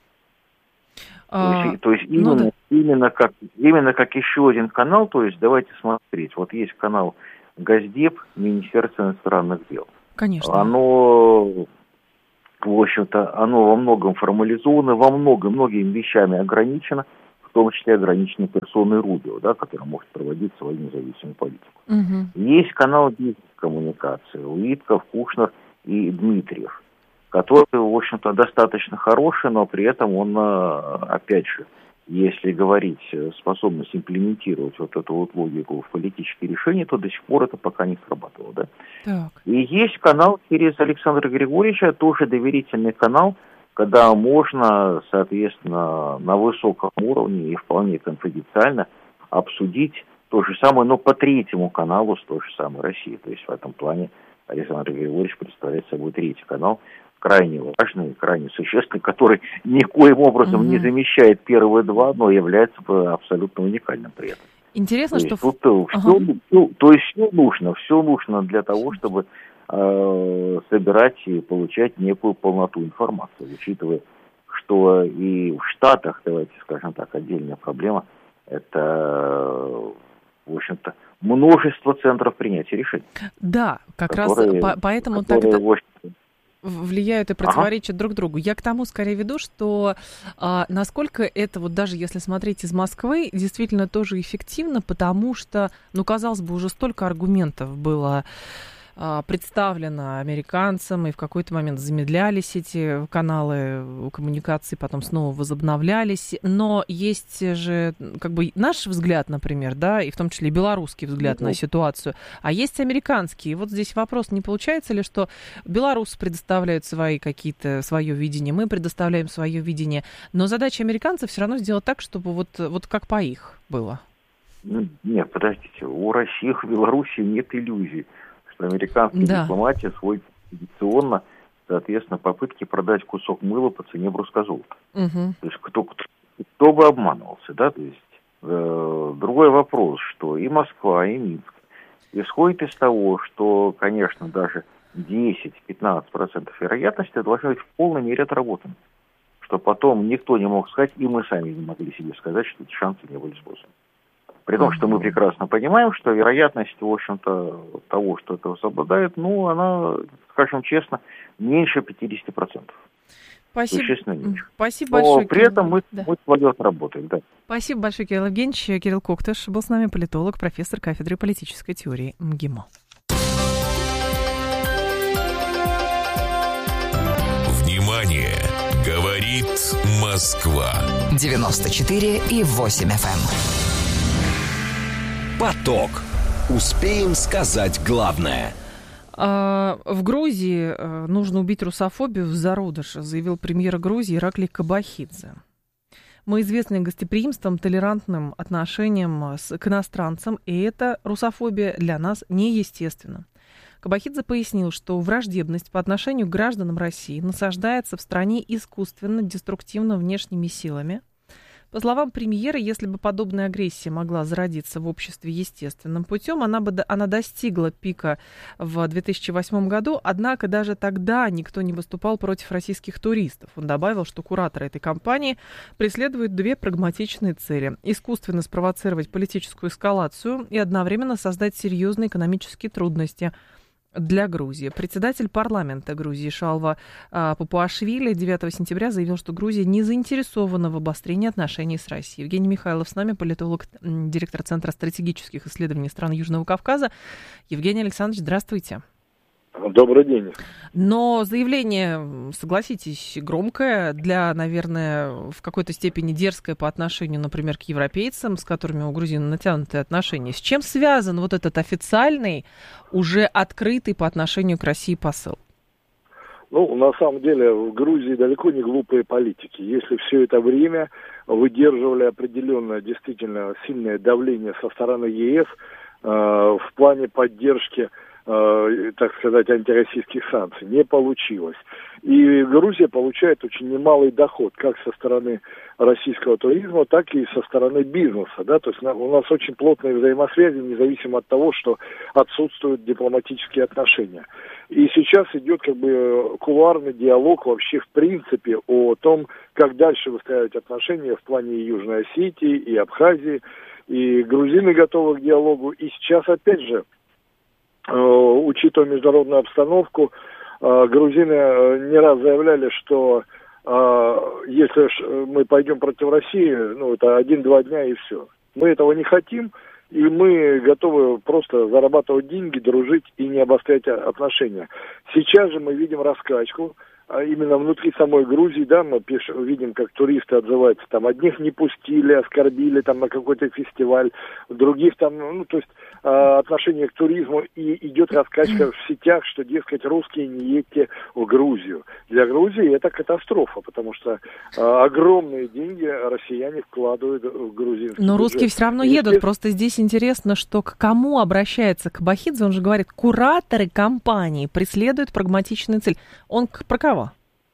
S11: То есть именно как еще один канал, то есть давайте смотреть, вот есть канал Госдеп, Министерство иностранных дел.
S12: Конечно.
S11: Оно, в общем-то, во многом формализовано, многими вещами ограничено, в том числе ограничено персоной Рубио, да, который может проводить свою независимую политику. Есть канал бизнес-коммуникации, Уитков, Кушнер и Дмитриев, который, в общем-то, достаточно хороший, но при этом он, опять же, если говорить способность имплементировать вот эту вот логику в политические решения, то до сих пор это пока не срабатывало, да.
S12: Так.
S11: И есть канал через Александра Григорьевича, тоже доверительный канал, когда можно, соответственно, на высоком уровне и вполне конфиденциально обсудить то же самое, но по третьему каналу с той же самой Россией. То есть в этом плане Александр Григорьевич представляет собой третий канал, крайне важный, крайне существенный, который никоим образом не замещает первые два, но является абсолютно уникальным при этом.
S12: Интересно,
S11: то
S12: что...
S11: Все нужно для того, чтобы собирать и получать некую полноту информации, учитывая, что и в Штатах, давайте скажем так, отдельная проблема, это, в общем-то, множество центров принятия решений.
S12: Да, как раз поэтому так влияют и противоречат друг другу. Я к тому скорее веду, что насколько это, вот даже если смотреть из Москвы, действительно тоже эффективно, потому что, казалось бы, уже столько аргументов было представлено американцам, и в какой-то момент замедлялись эти каналы коммуникации, потом снова возобновлялись. Но есть же как бы наш взгляд, например, да, и в том числе и белорусский взгляд на ситуацию, а есть американский. И вот здесь вопрос, не получается ли, что белорусы предоставляют свое видение, мы предоставляем свое видение, но задача американцев все равно сделать так, чтобы вот как по их было?
S11: Нет, подождите, у России в Беларуси нет иллюзий. Американская дипломатия свой традиционно, соответственно, попытки продать кусок мыла по цене брускозолота. То есть кто бы обманывался, да, то есть другой вопрос, что и Москва, и Минск исходит из того, что, конечно, даже 10-15% вероятности должны быть в полной мере отработаны, что потом никто не мог сказать, и мы сами не могли себе сказать, что эти шансы не были сбросаны. При том, что мы прекрасно понимаем, что вероятность, в общем-то, того, что это совпадает, она, скажем честно, меньше 50%.
S12: Спасибо.
S11: Существенно меньше.
S12: Спасибо большое.
S11: Но при этом мы свое отработаем, да.
S12: Спасибо большое, Кирилл Евгеньевич. Кирилл Коктыш был с нами, политолог, профессор кафедры политической теории МГИМО.
S5: Внимание! Говорит Москва.
S13: 94,8 FM.
S7: Поток. Успеем сказать главное.
S12: В Грузии нужно убить русофобию в зародыше, заявил премьер Грузии Ираклий Кобахидзе. Мы известны гостеприимством, толерантным отношением к иностранцам, и эта русофобия для нас неестественна. Кобахидзе пояснил, что враждебность по отношению к гражданам России насаждается в стране искусственно, деструктивно внешними силами. По словам премьера, если бы подобная агрессия могла зародиться в обществе естественным путем, она достигла пика в 2008 году, однако даже тогда никто не выступал против российских туристов. Он добавил, что кураторы этой кампании преследуют две прагматичные цели: искусственно спровоцировать политическую эскалацию и одновременно создать серьезные экономические трудности для Грузии. Председатель парламента Грузии Шалва Папуашвили 9 сентября заявил, что Грузия не заинтересована в обострении отношений с Россией. Евгений Михайлов с нами, политолог, директор Центра стратегических исследований стран Южного Кавказа. Евгений Александрович, здравствуйте.
S13: Добрый день.
S12: Но заявление, согласитесь, громкое, наверное, в какой-то степени дерзкое по отношению, например, к европейцам, с которыми у Грузии натянутые отношения. С чем связан вот этот официальный, уже открытый по отношению к России посыл?
S13: Ну, на самом деле, в Грузии далеко не глупые политики. Если все это время выдерживали определенное, действительно сильное давление со стороны ЕС в плане поддержки, так сказать, антироссийских санкций, не получилось. И Грузия получает очень немалый доход, как со стороны российского туризма, так и со стороны бизнеса. Да? То есть у нас очень плотные взаимосвязи, независимо от того, что отсутствуют дипломатические отношения. И сейчас идет как бы кулуарный диалог вообще в принципе о том, как дальше выстраивать отношения в плане и Южной Осетии, и Абхазии. И грузины готовы к диалогу. И сейчас, опять же, учитывая международную обстановку, грузины не раз заявляли, что если мы пойдем против России, ну, это 1-2 дня и все. Мы этого не хотим, и мы готовы просто зарабатывать деньги, дружить и не обострять отношения. Сейчас же мы видим раскачку. Именно внутри самой Грузии, да, мы видим, как туристы отзываются, там, одних не пустили, оскорбили, там, на какой-то фестиваль, других там, ну, то есть, отношение к туризму, и идет раскачка в сетях, что, дескать, русские не едьте в Грузию. Для Грузии это катастрофа, потому что огромные деньги россияне вкладывают в грузинский
S12: Но
S13: бюджет.
S12: русские все равно едут, просто здесь интересно, что к кому обращается Кабахидзе, он же говорит, кураторы компании преследуют прагматичную цель. Он про кого?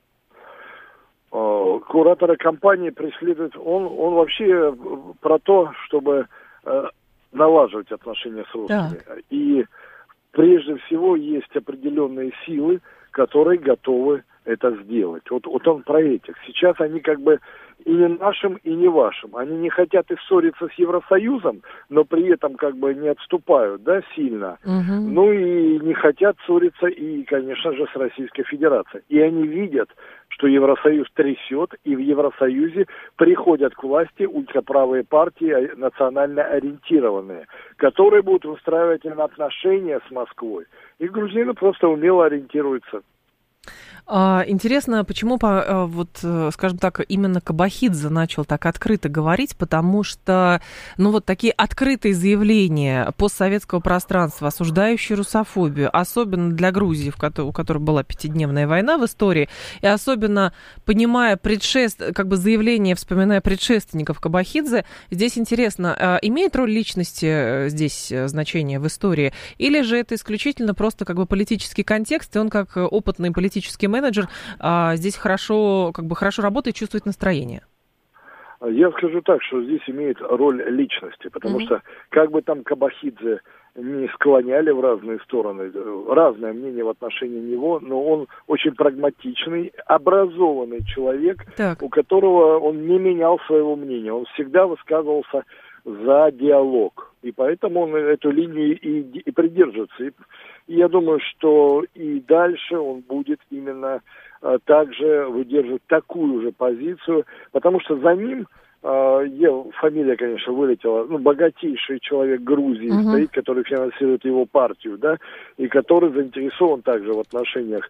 S13: Кураторы компании преследуют, он вообще про то, чтобы налаживать отношения с русскими. Так. И прежде всего есть определенные силы, которые готовы это сделать. Вот он про этих. Сейчас они как бы и не нашим, и не вашим. Они не хотят и ссориться с Евросоюзом, но при этом как бы не отступают, да, сильно. Угу. Ну и не хотят ссориться и, конечно же, с Российской Федерацией. И они видят, что Евросоюз трясет, и в Евросоюзе приходят к власти ультраправые партии, национально ориентированные, которые будут выстраивать отношения с Москвой. И грузины просто умело ориентируются.
S12: Интересно, почему, вот, скажем так, именно Кабахидзе начал так открыто говорить, потому что, ну, вот такие открытые заявления постсоветского пространства, осуждающие русофобию, особенно для Грузии, у которой была 5-дневная война в истории, и особенно понимая как бы заявление, вспоминая предшественников Кабахидзе, здесь интересно, имеет роль личности здесь значение в истории, или же это исключительно просто как бы политический контекст, и он как опытный политический менеджер здесь хорошо работает, чувствует настроение?
S13: Я скажу так, что здесь имеет роль личности, потому что как бы там Кабахидзе не склоняли в разные стороны, разное мнение в отношении него, но он очень прагматичный, образованный человек, у которого он не менял своего мнения, он всегда высказывался за диалог, и поэтому он эту линию и придерживается. И я думаю, что и дальше он будет именно также выдерживать такую же позицию, потому что за ним, фамилия, конечно, вылетела, богатейший человек Грузии стоит, который финансирует его партию, да, и который заинтересован также в отношениях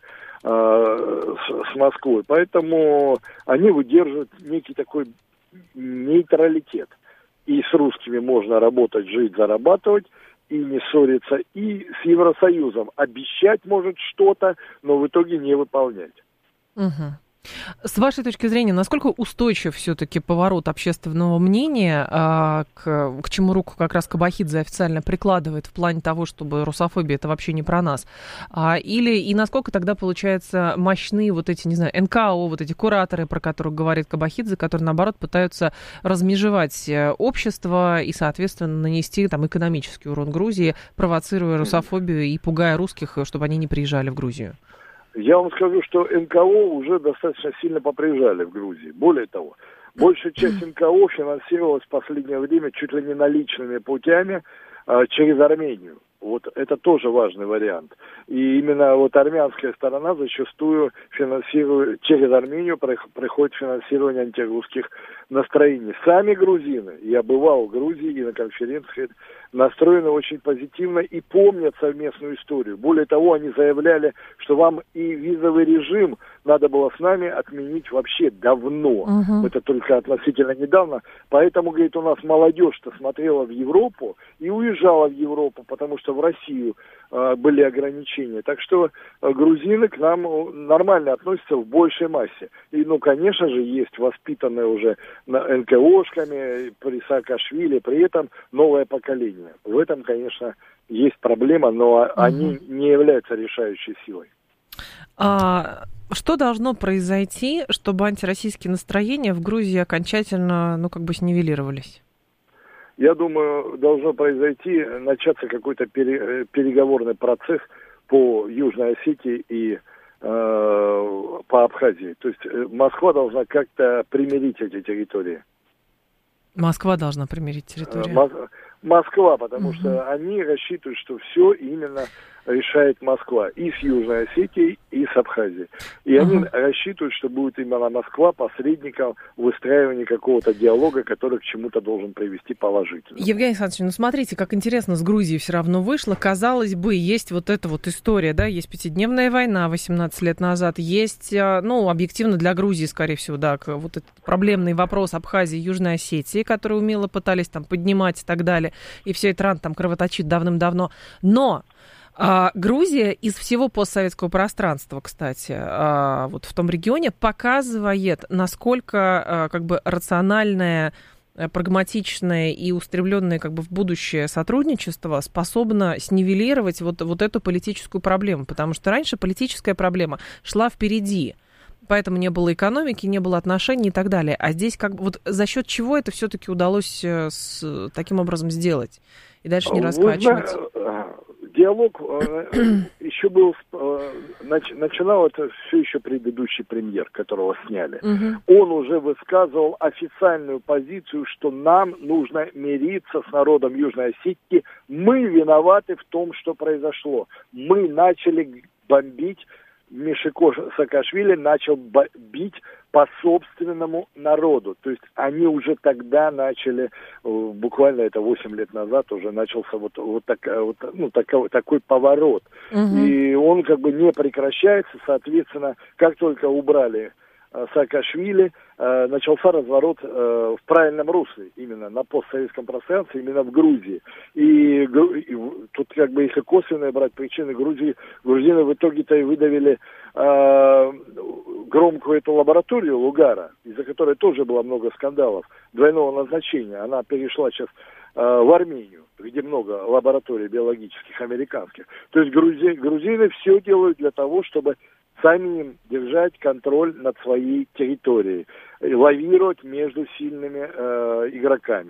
S13: с Москвой. Поэтому они выдерживают некий такой нейтралитет. И с русскими можно работать, жить, зарабатывать, и не ссориться, и с Евросоюзом обещать может что-то, но в итоге не выполнять.
S12: Угу. С вашей точки зрения, насколько устойчив все-таки поворот общественного мнения, к чему руку как раз Кабахидзе официально прикладывает в плане того, чтобы русофобия это вообще не про нас, и насколько тогда, получается, мощны вот эти, не знаю, НКО, вот эти кураторы, про которых говорит Кабахидзе, которые, наоборот, пытаются размежевать общество и, соответственно, нанести там экономический урон Грузии, провоцируя русофобию и пугая русских, чтобы они не приезжали в Грузию?
S13: Я вам скажу, что НКО уже достаточно сильно поприезжали в Грузии. Более того, большая часть НКО финансировалась в последнее время чуть ли не наличными путями через Армению. Вот это тоже важный вариант. И именно вот армянская сторона зачастую финансирует, через Армению приходит финансирование антирусских настроений. Сами грузины, я бывал в Грузии и на конференции, настроены очень позитивно и помнят совместную историю. Более того, они заявляли, что вам и визовый режим надо было с нами отменить вообще давно. Это только относительно недавно. Поэтому, говорит, у нас молодежь-то смотрела в Европу и уезжала в Европу, потому что в Россию были ограничения. Так что грузины к нам нормально относятся в большей массе. И, ну, конечно же, есть воспитанные уже НКОшками при Саакашвили, при этом новое поколение. В этом, конечно, есть проблема, но они не являются решающей силой.
S12: Что должно произойти, чтобы антироссийские настроения в Грузии окончательно, снивелировались?
S13: Я думаю, должно произойти, начаться какой-то переговорный процесс по Южной Осетии и по Абхазии. То есть Москва должна как-то примирить эти территории.
S12: Москва должна примирить территорию?
S13: Москва, потому что они рассчитывают, что все именно решает Москва и с Южной Осетией, и с Абхазией. И они рассчитывают, что будет именно Москва посредником в выстраивании какого-то диалога, который к чему-то должен привести положительно.
S12: Евгений Александрович, смотрите, как интересно с Грузией все равно вышло. Казалось бы, есть вот эта вот история, да, есть пятидневная война 18 лет назад, есть, объективно для Грузии, скорее всего, да, вот этот проблемный вопрос Абхазии и Южной Осетии, которые умело пытались там поднимать и так далее, и все это рано там кровоточит давным-давно. Но Грузия из всего постсоветского пространства, кстати, вот в том регионе, показывает, насколько рациональное, прагматичное и устремленное в будущее сотрудничество способно снивелировать вот эту политическую проблему. Потому что раньше политическая проблема шла впереди. Поэтому не было экономики, не было отношений и так далее. А здесь за счет чего это все-таки удалось таким образом сделать? И дальше не раскачивать.
S13: Диалог еще был, начинал это все еще предыдущий премьер, которого сняли. Он уже высказывал официальную позицию, что нам нужно мириться с народом Южной Осетии. Мы виноваты в том, что произошло. Мы начали бомбить, Мишико Саакашвили начал бить по собственному народу. То есть они уже тогда начали, буквально это 8 лет назад уже начался такой поворот. И он не прекращается, соответственно, как только убрали Саакашвили, начался разворот в правильном русле, именно на постсоветском пространстве, именно в Грузии. И тут если косвенные брать причины, грузины в итоге-то и выдавили громкую эту лабораторию Лугара, из-за которой тоже было много скандалов двойного назначения. Она перешла сейчас в Армению, где много лабораторий биологических, американских. То есть грузины все делают для того, чтобы самим держать контроль над своей территорией, лавировать между сильными игроками.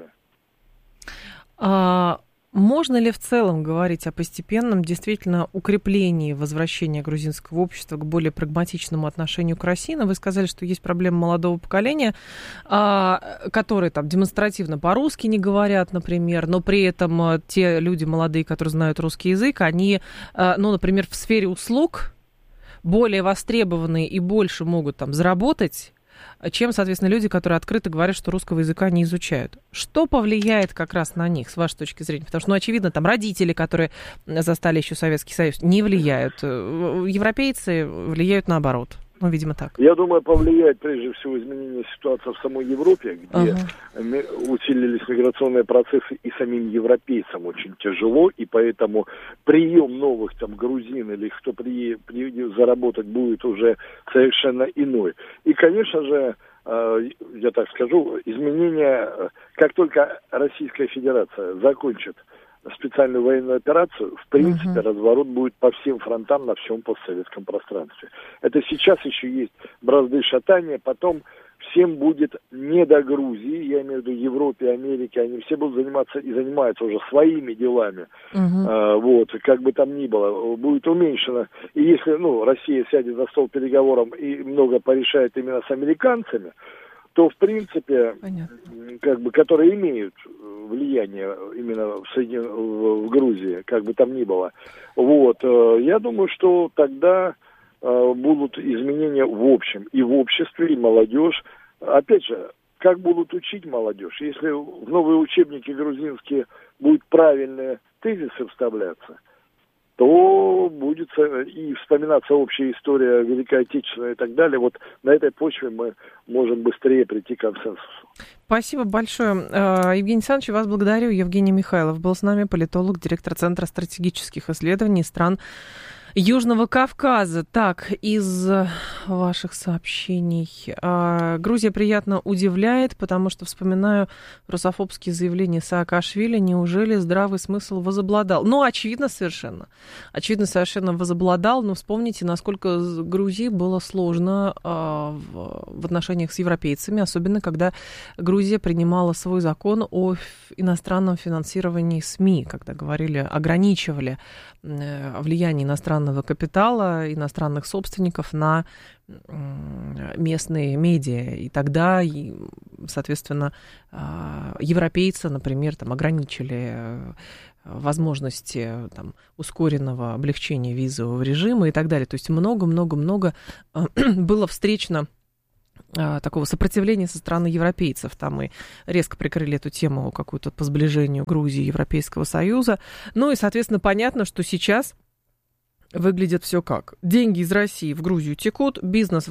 S12: Можно ли в целом говорить о постепенном действительно укреплении возвращения грузинского общества к более прагматичному отношению к России? Но вы сказали, что есть проблема молодого поколения, которые там демонстративно по-русски не говорят, например, но при этом те люди молодые, которые знают русский язык, они, например, в сфере услуг более востребованные и больше могут там заработать, чем, соответственно, люди, которые открыто говорят, что русского языка не изучают. Что повлияет как раз на них, с вашей точки зрения? Потому что, очевидно, там родители, которые застали еще Советский Союз, не влияют. Европейцы влияют наоборот. Видимо, так.
S13: Я думаю, повлияет прежде всего изменение ситуации в самой Европе, где усилились миграционные процессы, и самим европейцам очень тяжело, и поэтому прием новых грузин или кто приедет заработать будет уже совершенно иной. И, конечно же, я так скажу, изменения, как только Российская Федерация закончит специальную военную операцию, в принципе, разворот будет по всем фронтам на всем постсоветском пространстве. Это сейчас еще есть бразды шатания, потом всем будет не до Грузии, я имею в виду Европе, Америке, они все будут заниматься и занимаются уже своими делами. Как бы там ни было, будет уменьшено. И если, Россия сядет за стол переговоров и много порешает именно с американцами, то, в принципе, как бы, которые имеют влияние именно в Грузии, как бы там ни было. Вот, я думаю, что тогда будут изменения в общем, и в обществе, и молодежь. Опять же, как будут учить молодежь? Если в новые учебники грузинские будут правильные тезисы вставляться, то будет и вспоминаться общая история Великой Отечественной и так далее. Вот на этой почве мы можем быстрее прийти к консенсусу.
S12: Спасибо большое. Евгений Александрович, вас благодарю. Евгений Михайлов был с нами, политолог, директор Центра стратегических исследований стран Южного Кавказа. Так, из ваших сообщений. Грузия приятно удивляет, потому что вспоминаю русофобские заявления Саакашвили. Неужели здравый смысл возобладал? Ну, очевидно совершенно возобладал. Но вспомните, насколько Грузии было сложно в отношениях с европейцами, особенно когда Грузия принимала свой закон о иностранном финансировании СМИ, когда ограничивали влияние иностранного капитала, иностранных собственников на местные медиа. И тогда, соответственно, европейцы, например, там, ограничили возможности там, ускоренного облегчения визового режима и так далее. То есть много-много-много было встречно такого сопротивления со стороны европейцев. Там мы резко прикрыли эту тему какую-то по сближению Грузии и Европейского Союза. Ну и, соответственно, понятно, что сейчас выглядит все как. Деньги из России в Грузию текут, бизнес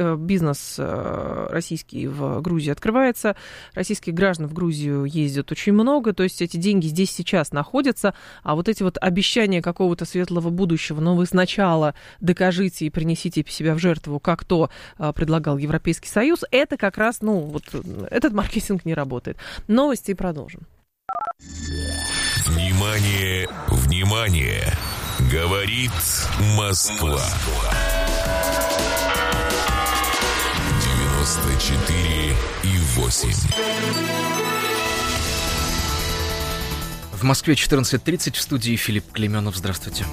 S12: российский в Грузии открывается, российских граждан в Грузию ездят очень много, то есть эти деньги здесь сейчас находятся, а вот эти вот обещания какого-то светлого будущего, но вы сначала докажите и принесите себя в жертву, как то предлагал Европейский Союз, это как раз, этот маркетинг не работает. Новости и продолжим.
S5: Внимание, внимание! Говорит Москва. 94,8.
S6: В Москве 14:30, в студии Филипп Клейменов. Здравствуйте.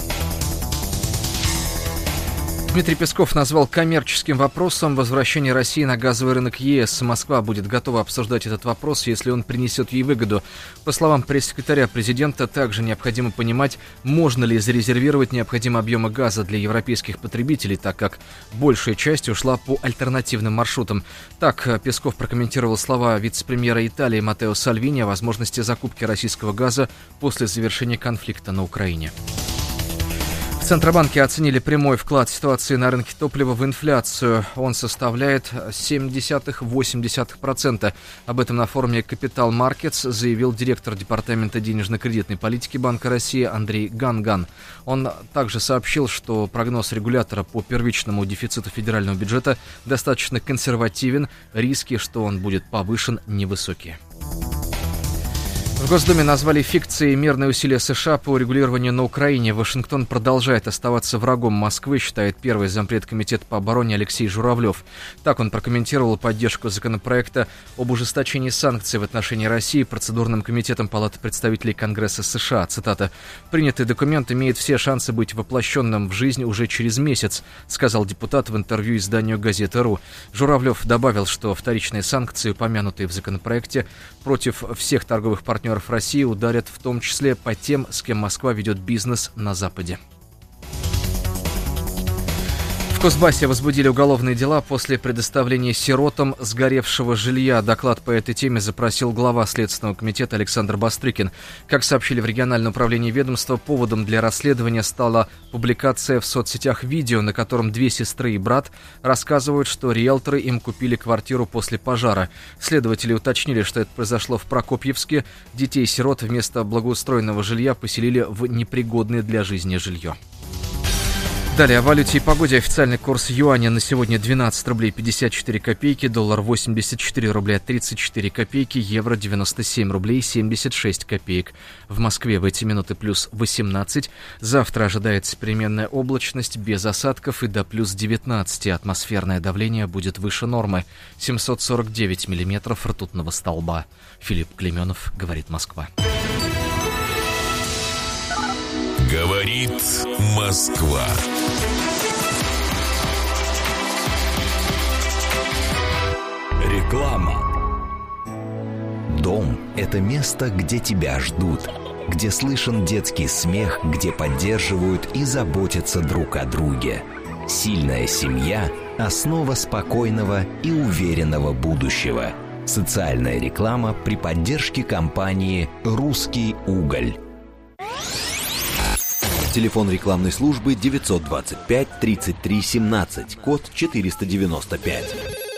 S6: Дмитрий Песков назвал коммерческим вопросом возвращение России на газовый рынок ЕС. Москва будет готова обсуждать этот вопрос, если он принесет ей выгоду. По словам пресс-секретаря президента, также необходимо понимать, можно ли зарезервировать необходимые объемы газа для европейских потребителей, так как большая часть ушла по альтернативным маршрутам. Так Песков прокомментировал слова вице-премьера Италии Маттео Сальвини о возможности закупки российского газа после завершения конфликта на Украине. В Центробанке оценили прямой вклад ситуации на рынке топлива в инфляцию. Он составляет 0,7-0,8%. Об этом на форуме Capital Markets заявил директор Департамента денежно-кредитной политики Банка России Андрей Ганган. Он также сообщил, что прогноз регулятора по первичному дефициту федерального бюджета достаточно консервативен. Риски, что он будет повышен, невысокие. В Госдуме назвали фикцией мирные усилия США по урегулированию на Украине. Вашингтон продолжает оставаться врагом Москвы, считает первый зампред комитета по обороне Алексей Журавлев. Так он прокомментировал поддержку законопроекта об ужесточении санкций в отношении России процедурным комитетом Палаты представителей Конгресса США. Цитата: «Принятый документ имеет все шансы быть воплощенным в жизнь уже через месяц», сказал депутат в интервью изданию «Газета.ру». Журавлев добавил, что вторичные санкции, упомянутые в законопроекте, против всех торговых партнеров России ударят в том числе по тем, с кем Москва ведет бизнес на Западе. В Кузбассе возбудили уголовные дела после предоставления сиротам сгоревшего жилья. Доклад по этой теме запросил глава Следственного комитета Александр Бастрыкин. Как сообщили в региональном управлении ведомства, поводом для расследования стала публикация в соцсетях видео, на котором две сестры и брат рассказывают, что риэлторы им купили квартиру после пожара. Следователи уточнили, что это произошло в Прокопьевске. Детей-сирот вместо благоустроенного жилья поселили в непригодное для жизни жилье. Далее о валюте и погоде. Официальный курс юаня на сегодня 12 рублей 54 копейки, доллар 84 рубля 34 копейки, евро 97 рублей 76 копеек. В Москве в эти минуты плюс 18. Завтра ожидается переменная облачность без осадков и до плюс 19. Атмосферное давление будет выше нормы. 749 миллиметров ртутного столба. Филипп Клейменов, говорит Москва.
S5: Говорит Москва.
S7: Реклама. Дом – это место, где тебя ждут, где слышен детский смех, где поддерживают и заботятся друг о друге. Сильная семья – основа спокойного и уверенного будущего. Социальная реклама при поддержке компании «Русский уголь». Телефон рекламной службы 925-33-17, код 495.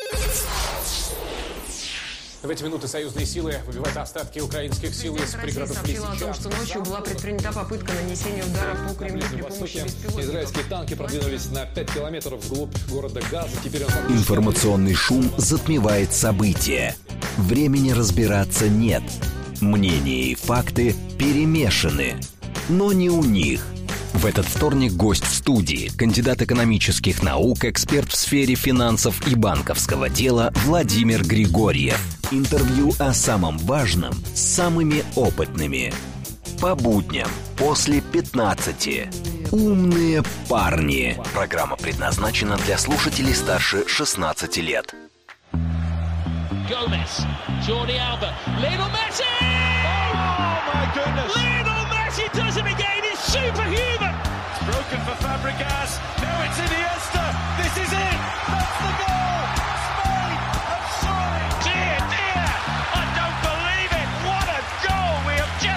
S14: В эти минуты союзные силы выбивают остатки украинских сил из пригородов Лисича.
S8: о том, что ночью была предпринята попытка нанесения удара по Кремлю при помощи беспилотников.
S14: Израильские танки продвинулись на 5 километров вглубь города Газа. Теперь
S7: Информационный шум затмевает события. Времени разбираться нет. Мнения и факты перемешаны. Но не у них. В этот вторник гость в студии, кандидат экономических наук, эксперт в сфере финансов и банковского дела Владимир Григорьев. Интервью о самом важном с самыми опытными. По будням после 15. Умные парни. Программа предназначена для слушателей старше 16 лет.
S15: Gomez, Jordi Alba, Lionel Messi!